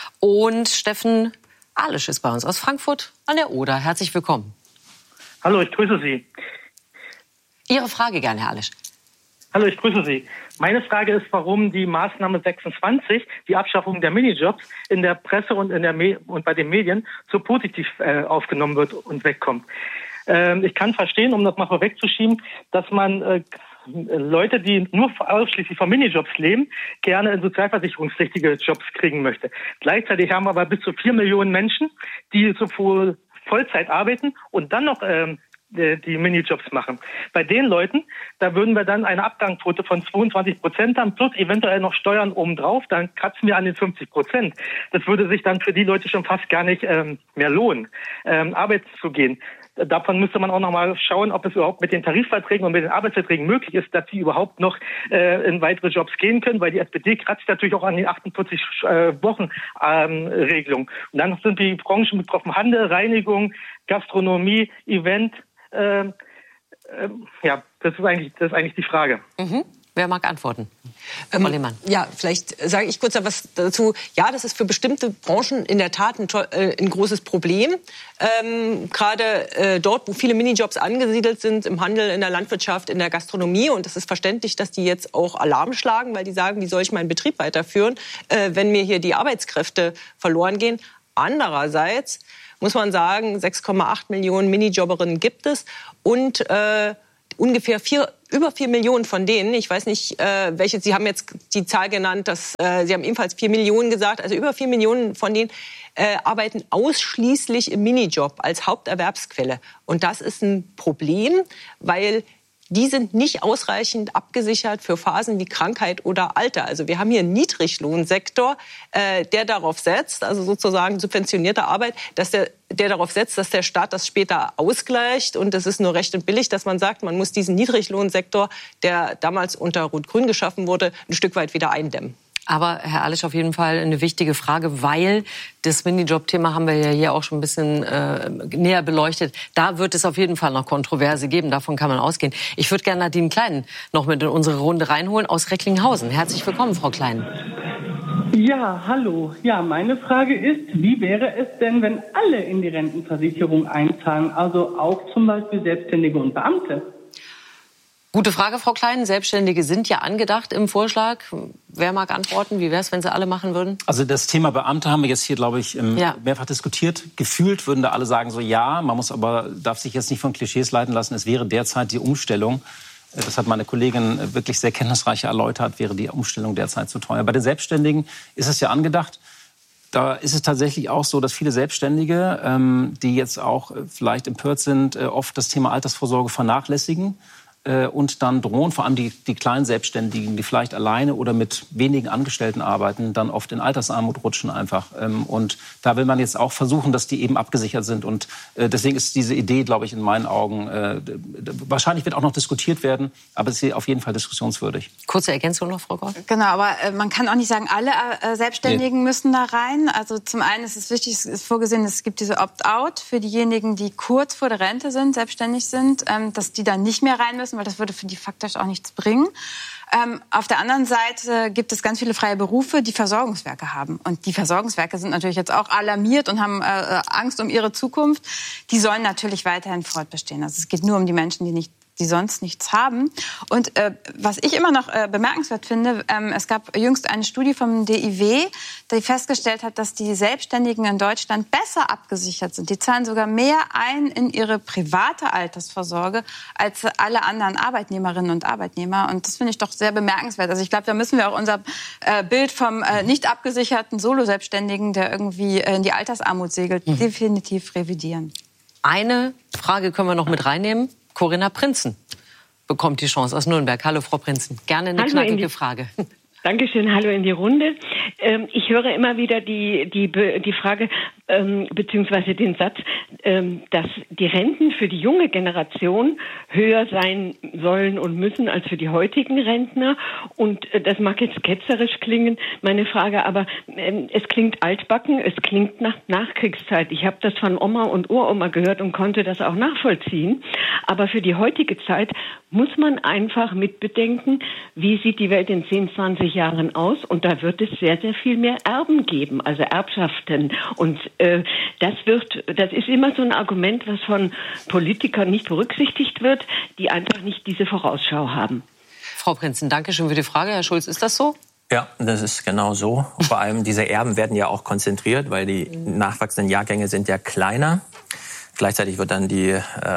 Und Steffen Alisch ist bei uns aus Frankfurt an der Oder. Herzlich willkommen. Hallo, ich grüße Sie. Ihre Frage gern, Herr Alisch. Hallo, ich grüße Sie. Meine Frage ist, warum die Maßnahme sechsundzwanzig, die Abschaffung der Minijobs, in der Presse und, in der Me- und bei den Medien so positiv äh, aufgenommen wird und wegkommt. Ähm, ich kann verstehen, um das mal vorwegzuschieben, dass man äh, Leute, die nur ausschließlich von Minijobs leben, gerne in sozialversicherungspflichtige Jobs kriegen möchte. Gleichzeitig haben wir aber bis zu vier Millionen Menschen, die sowohl Vollzeit arbeiten und dann noch ähm, die Minijobs machen. Bei den Leuten, da würden wir dann eine Abgangsquote von zweiundzwanzig Prozent haben, plus eventuell noch Steuern obendrauf, dann kratzen wir an den fünfzig Prozent. Das würde sich dann für die Leute schon fast gar nicht ähm, mehr lohnen, ähm, arbeiten zu gehen. davon müsste man auch noch mal schauen, ob es überhaupt mit den Tarifverträgen und mit den Arbeitsverträgen möglich ist, dass sie überhaupt noch äh, in weitere Jobs gehen können, weil die S P D kratzt natürlich auch an den achtundvierzig Wochen ähm, Regelung. Und dann sind die Branchen betroffen: Handel, Reinigung, Gastronomie, Event. Äh, äh, ja, das ist eigentlich, das ist eigentlich die Frage. Mhm. Wer mag antworten? Ähm, Frau Lehmann. Ja, vielleicht sage ich kurz was dazu. Ja, das ist für bestimmte Branchen in der Tat ein, äh, ein großes Problem. Ähm, Gerade äh, dort, wo viele Minijobs angesiedelt sind, im Handel, in der Landwirtschaft, in der Gastronomie. Und es ist verständlich, dass die jetzt auch Alarm schlagen, weil die sagen, wie soll ich meinen Betrieb weiterführen, äh, wenn mir hier die Arbeitskräfte verloren gehen. Andererseits muss man sagen, sechs Komma acht Millionen Minijobberinnen gibt es und äh, ungefähr vier, über vier Millionen von denen, ich weiß nicht, äh, welche, Sie haben jetzt die Zahl genannt, dass, äh, Sie haben ebenfalls vier Millionen gesagt, also über vier Millionen von denen äh, arbeiten ausschließlich im Minijob als Haupterwerbsquelle. Und das ist ein Problem, weil die sind nicht ausreichend abgesichert für Phasen wie Krankheit oder Alter. Also wir haben hier einen Niedriglohnsektor, äh, der darauf setzt, also sozusagen subventionierte Arbeit, dass der, der darauf setzt, dass der Staat das später ausgleicht. Und das ist nur recht und billig, dass man sagt, man muss diesen Niedriglohnsektor, der damals unter Rot-Grün geschaffen wurde, ein Stück weit wieder eindämmen. Aber, Herr Alisch, auf jeden Fall eine wichtige Frage, weil das Minijob-Thema haben wir ja hier auch schon ein bisschen äh, näher beleuchtet. Da wird es auf jeden Fall noch Kontroverse geben, davon kann man ausgehen. Ich würde gerne Nadine Klein noch mit in unsere Runde reinholen aus Recklinghausen. Herzlich willkommen, Frau Klein. Ja, hallo. Ja, meine Frage ist, wie wäre es denn, wenn alle in die Rentenversicherung einzahlen, also auch zum Beispiel Selbstständige und Beamte? Gute Frage, Frau Klein. Selbstständige sind ja angedacht im Vorschlag. Wer mag antworten? Wie wäre es, wenn sie alle machen würden? Also das Thema Beamte haben wir jetzt hier, glaube ich, ja. mehrfach diskutiert. Gefühlt würden da alle sagen, so ja, man muss aber, darf sich jetzt nicht von Klischees leiten lassen. Es wäre derzeit die Umstellung, das hat meine Kollegin wirklich sehr kenntnisreich erläutert, wäre die Umstellung derzeit zu teuer. Bei den Selbstständigen ist es ja angedacht. Da ist es tatsächlich auch so, dass viele Selbstständige, ähm, die jetzt auch vielleicht empört sind, äh, oft das Thema Altersvorsorge vernachlässigen. Und dann drohen vor allem die, die kleinen Selbstständigen, die vielleicht alleine oder mit wenigen Angestellten arbeiten, dann oft in Altersarmut rutschen einfach. Und da will man jetzt auch versuchen, dass die eben abgesichert sind. Und deswegen ist diese Idee, glaube ich, in meinen Augen, wahrscheinlich wird auch noch diskutiert werden, aber es ist auf jeden Fall diskussionswürdig. Kurze Ergänzung noch, Frau Gott. Genau, aber man kann auch nicht sagen, alle Selbstständigen nee. müssen da rein. Also zum einen ist es wichtig, es ist vorgesehen, es gibt diese Opt-out für diejenigen, die kurz vor der Rente sind, selbstständig sind, dass die dann nicht mehr rein müssen, weil das würde für die faktisch auch nichts bringen. Ähm, auf der anderen Seite gibt es ganz viele freie Berufe, die Versorgungswerke haben. Und die Versorgungswerke sind natürlich jetzt auch alarmiert und haben äh, Angst um ihre Zukunft. Die sollen natürlich weiterhin fortbestehen. Also es geht nur um die Menschen, die nicht die sonst nichts haben. Und äh, was ich immer noch äh, bemerkenswert finde, ähm, es gab jüngst eine Studie vom D I W, die festgestellt hat, dass die Selbstständigen in Deutschland besser abgesichert sind. Die zahlen sogar mehr ein in ihre private Altersvorsorge als alle anderen Arbeitnehmerinnen und Arbeitnehmer. Und das finde ich doch sehr bemerkenswert. Also ich glaube, da müssen wir auch unser äh, Bild vom äh, nicht abgesicherten Solo-Selbstständigen, der irgendwie äh, in die Altersarmut segelt, mhm. definitiv revidieren. Eine Frage können wir noch mit reinnehmen. Corinna Prinzen bekommt die Chance aus Nürnberg. Hallo, Frau Prinzen. Gerne eine Hallo knackige die, Frage. Dankeschön. Hallo in die Runde. Ähm, ich höre immer wieder die, die, die Frage, ähm, beziehungsweise den Satz, ähm, dass die Renten für die junge Generation höher sein sollen und müssen als für die heutigen Rentner. Und äh, das mag jetzt ketzerisch klingen, meine Frage, aber ähm, es klingt altbacken, es klingt nach Nachkriegszeit. Ich habe das von Oma und Uroma gehört und konnte das auch nachvollziehen. Aber für die heutige Zeit muss man einfach mitbedenken, wie sieht die Welt in zehn, zwanzig Jahren aus? Und da wird es sehr, sehr viel mehr Erben geben, also Erbschaften. Und äh, das wird, das ist immer so ein Argument, was von Politikern nicht berücksichtigt wird, die einfach nicht diese Vorausschau haben. Frau Prinzen, danke schön für die Frage. Herr Schulz, ist das so? Ja, das ist genau so. Vor allem diese Erben werden ja auch konzentriert, weil die nachwachsenden Jahrgänge sind ja kleiner. Gleichzeitig wird dann die äh,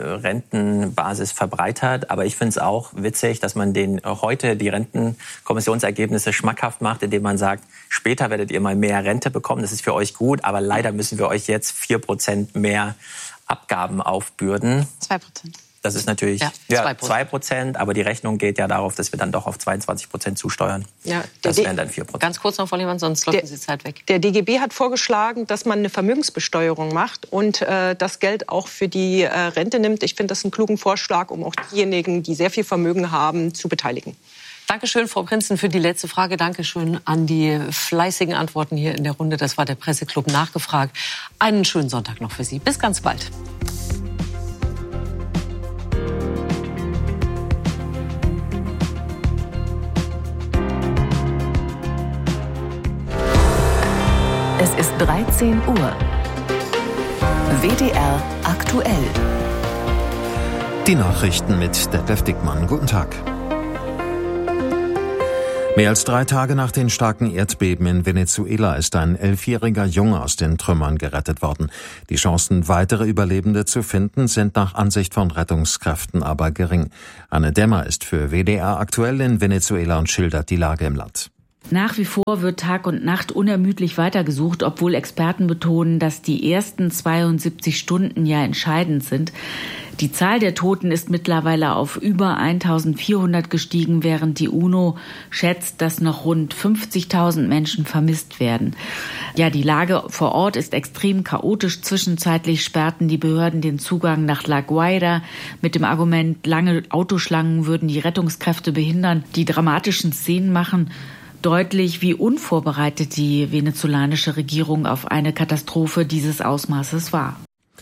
Rentenbasis verbreitert. Aber ich finde es auch witzig, dass man den heute die Rentenkommissionsergebnisse schmackhaft macht, indem man sagt, später werdet ihr mal mehr Rente bekommen. Das ist für euch gut, aber leider müssen wir euch jetzt vier Prozent mehr Abgaben aufbürden. Zwei Prozent. Das ist natürlich ja, ja, zwei Prozent, aber die Rechnung geht ja darauf, dass wir dann doch auf zweiundzwanzig Prozent zusteuern. Ja, das wären dann vier Prozent. Ganz kurz noch, Frau Lehmann, sonst läuft die Zeit weg. Der D G B hat vorgeschlagen, dass man eine Vermögensbesteuerung macht und äh, das Geld auch für die äh, Rente nimmt. Ich finde das einen klugen Vorschlag, um auch diejenigen, die sehr viel Vermögen haben, zu beteiligen. Dankeschön, Frau Prinzen, für die letzte Frage. Dankeschön an die fleißigen Antworten hier in der Runde. Das war der Presseclub nachgefragt. Einen schönen Sonntag noch für Sie. Bis ganz bald. Es ist dreizehn Uhr. W D R aktuell. Die Nachrichten mit Detlef Dickmann. Guten Tag. Mehr als drei Tage nach den starken Erdbeben in Venezuela ist ein elfjähriger Junge aus den Trümmern gerettet worden. Die Chancen, weitere Überlebende zu finden, sind nach Ansicht von Rettungskräften aber gering. Anne Dämmer ist für W D R aktuell in Venezuela und schildert die Lage im Land. Nach wie vor wird Tag und Nacht unermüdlich weitergesucht, obwohl Experten betonen, dass die ersten zweiundsiebzig Stunden ja entscheidend sind. Die Zahl der Toten ist mittlerweile auf über eintausendvierhundert gestiegen, während die UNO schätzt, dass noch rund fünfzigtausend Menschen vermisst werden. Ja, die Lage vor Ort ist extrem chaotisch. Zwischenzeitlich sperrten die Behörden den Zugang nach La Guaira mit dem Argument, lange Autoschlangen würden die Rettungskräfte behindern. Die dramatischen Szenen machen deutlich, wie unvorbereitet die venezolanische Regierung auf eine Katastrophe dieses Ausmaßes war.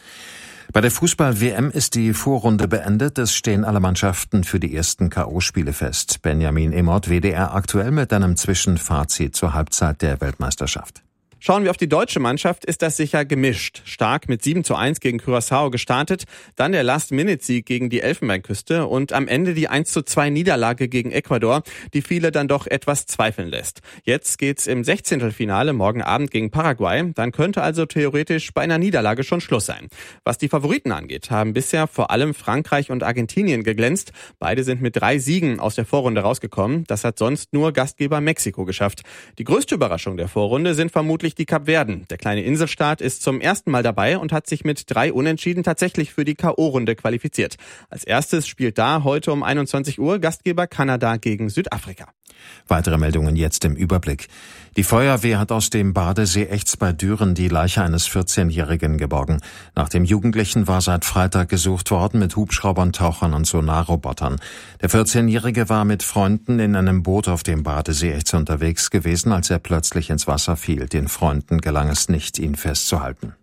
Bei der Fußball-W M ist die Vorrunde beendet. Es stehen alle Mannschaften für die ersten K O-Spiele fest. Benjamin Emott, W D R aktuell mit einem Zwischenfazit zur Halbzeit der Weltmeisterschaft. Schauen wir auf die deutsche Mannschaft, ist das sicher gemischt. Stark mit sieben zu eins gegen Curaçao gestartet, dann der Last-Minute-Sieg gegen die Elfenbeinküste und am Ende die eins zu zwei Niederlage gegen Ecuador, die viele dann doch etwas zweifeln lässt. Jetzt geht's im Sechzehntelfinale morgen Abend gegen Paraguay, dann könnte also theoretisch bei einer Niederlage schon Schluss sein. Was die Favoriten angeht, haben bisher vor allem Frankreich und Argentinien geglänzt. Beide sind mit drei Siegen aus der Vorrunde rausgekommen. Das hat sonst nur Gastgeber Mexiko geschafft. Die größte Überraschung der Vorrunde sind vermutlich die Kapverden. Der kleine Inselstaat ist zum ersten Mal dabei und hat sich mit drei Unentschieden tatsächlich für die K O-Runde qualifiziert. Als erstes spielt da heute um einundzwanzig Uhr Gastgeber Kanada gegen Südafrika. Weitere Meldungen jetzt im Überblick. Die Feuerwehr hat aus dem Badesee Echts bei Düren die Leiche eines vierzehnjährigen geborgen. Nach dem Jugendlichen war seit Freitag gesucht worden mit Hubschraubern, Tauchern und Sonarrobotern. Der vierzehnjährige war mit Freunden in einem Boot auf dem Badesee Echts unterwegs gewesen, als er plötzlich ins Wasser fiel. Den Freunden gelang es nicht, ihn festzuhalten.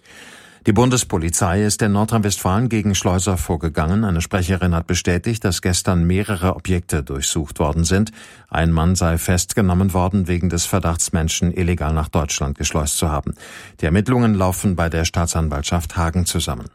Die Bundespolizei ist in Nordrhein-Westfalen gegen Schleuser vorgegangen. Eine Sprecherin hat bestätigt, dass gestern mehrere Objekte durchsucht worden sind. Ein Mann sei festgenommen worden wegen des Verdachts, Menschen illegal nach Deutschland geschleust zu haben. Die Ermittlungen laufen bei der Staatsanwaltschaft Hagen zusammen.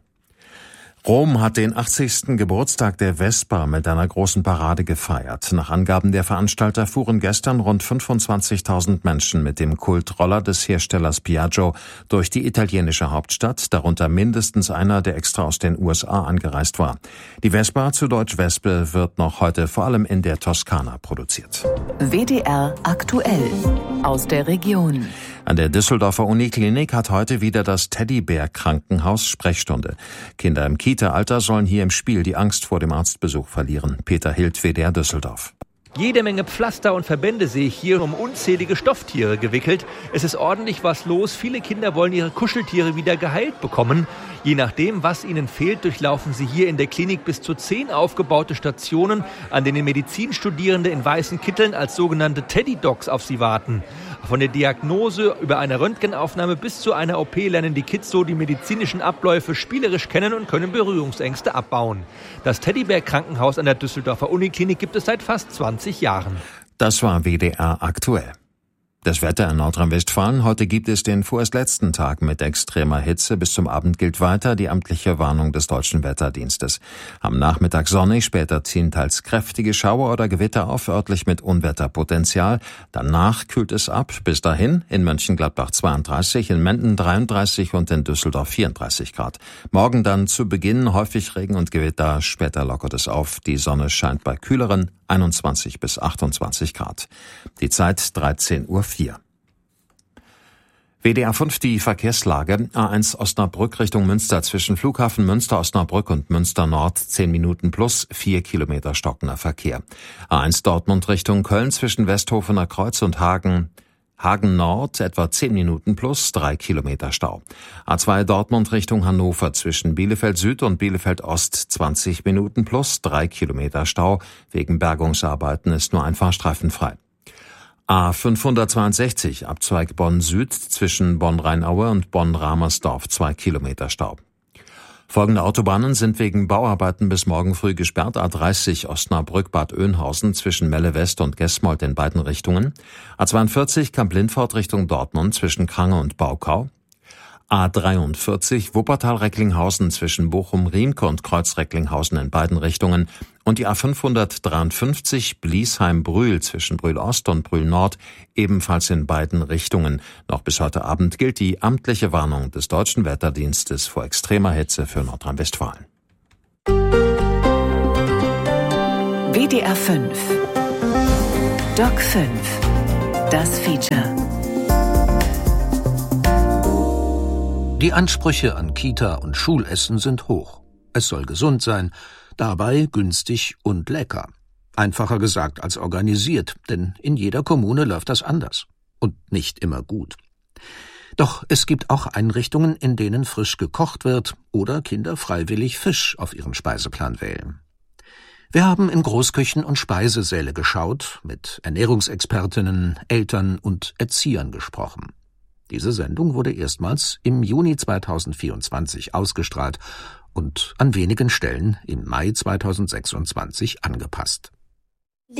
Rom hat den achtzigsten Geburtstag der Vespa mit einer großen Parade gefeiert. Nach Angaben der Veranstalter fuhren gestern rund fünfundzwanzigtausend Menschen mit dem Kultroller des Herstellers Piaggio durch die italienische Hauptstadt, darunter mindestens einer, der extra aus den U S A angereist war. Die Vespa, zu Deutsch Wespe, wird noch heute vor allem in der Toskana produziert. W D R aktuell aus der Region. An der Düsseldorfer Uniklinik hat heute wieder das Teddybär-Krankenhaus Sprechstunde. Kinder im Kita-Alter sollen hier im Spiel die Angst vor dem Arztbesuch verlieren. Peter Hild, W D R Düsseldorf. Jede Menge Pflaster und Verbände sehe ich hier, um unzählige Stofftiere gewickelt. Es ist ordentlich was los. Viele Kinder wollen ihre Kuscheltiere wieder geheilt bekommen. Je nachdem, was ihnen fehlt, durchlaufen sie hier in der Klinik bis zu zehn aufgebaute Stationen, an denen Medizinstudierende in weißen Kitteln als sogenannte Teddy-Docs auf sie warten. Von der Diagnose über eine Röntgenaufnahme bis zu einer O P lernen die Kids so die medizinischen Abläufe spielerisch kennen und können Berührungsängste abbauen. Das Teddybär-Krankenhaus an der Düsseldorfer Uniklinik gibt es seit fast zwanzig Jahren. Das war W D R aktuell. Das Wetter in Nordrhein-Westfalen. Heute gibt es den vorerst letzten Tag mit extremer Hitze. Bis zum Abend gilt weiter die amtliche Warnung des Deutschen Wetterdienstes. Am Nachmittag sonnig, später ziehen teils kräftige Schauer oder Gewitter auf, örtlich mit Unwetterpotenzial. Danach kühlt es ab. Bis dahin in Mönchengladbach zweiunddreißig, in Menden dreiunddreißig und in Düsseldorf vierunddreißig Grad. Morgen dann zu Beginn häufig Regen und Gewitter. Später lockert es auf. Die Sonne scheint bei kühleren einundzwanzig bis achtundzwanzig Grad. Die Zeit dreizehn Uhr vier. W D R fünf die Verkehrslage. A eins Osnabrück Richtung Münster zwischen Flughafen Münster-Osnabrück und Münster Nord zehn Minuten plus, vier Kilometer stockender Verkehr. A eins Dortmund Richtung Köln zwischen Westhofener Kreuz und Hagen Hagen Nord etwa zehn Minuten plus, drei Kilometer Stau. A zwei Dortmund Richtung Hannover zwischen Bielefeld Süd und Bielefeld Ost zwanzig Minuten plus, drei Kilometer Stau. Wegen Bergungsarbeiten ist nur ein Fahrstreifen frei. A fünfhundertzweiundsechzig Abzweig Bonn Süd zwischen Bonn-Rheinaue und Bonn-Ramersdorf, zwei Kilometer Stau. Folgende Autobahnen sind wegen Bauarbeiten bis morgen früh gesperrt. A dreißig Osnabrück-Bad Oeynhausen zwischen Melle West und Gesmold in beiden Richtungen. A zweiundvierzig Kamp-Lindfort Richtung Dortmund zwischen Krange und Baukau. A dreiundvierzig Wuppertal-Recklinghausen zwischen Bochum-Riemke und Kreuz-Recklinghausen in beiden Richtungen und die A fünfhundertdreiundfünfzig Bliesheim-Brühl zwischen Brühl-Ost und Brühl-Nord ebenfalls in beiden Richtungen. Noch bis heute Abend gilt die amtliche Warnung des Deutschen Wetterdienstes vor extremer Hitze für Nordrhein-Westfalen. W D R fünf Doc fünf Das Feature. Die Ansprüche an Kita- und Schulessen sind hoch. Es soll gesund sein, dabei günstig und lecker. Einfacher gesagt als organisiert, denn in jeder Kommune läuft das anders. Und nicht immer gut. Doch es gibt auch Einrichtungen, in denen frisch gekocht wird oder Kinder freiwillig Fisch auf ihren Speiseplan wählen. Wir haben in Großküchen und Speisesäle geschaut, mit Ernährungsexpertinnen, Eltern und Erziehern gesprochen. Diese Sendung wurde erstmals im Juni zweitausendvierundzwanzig ausgestrahlt und an wenigen Stellen im Mai zweitausendsechsundzwanzig angepasst.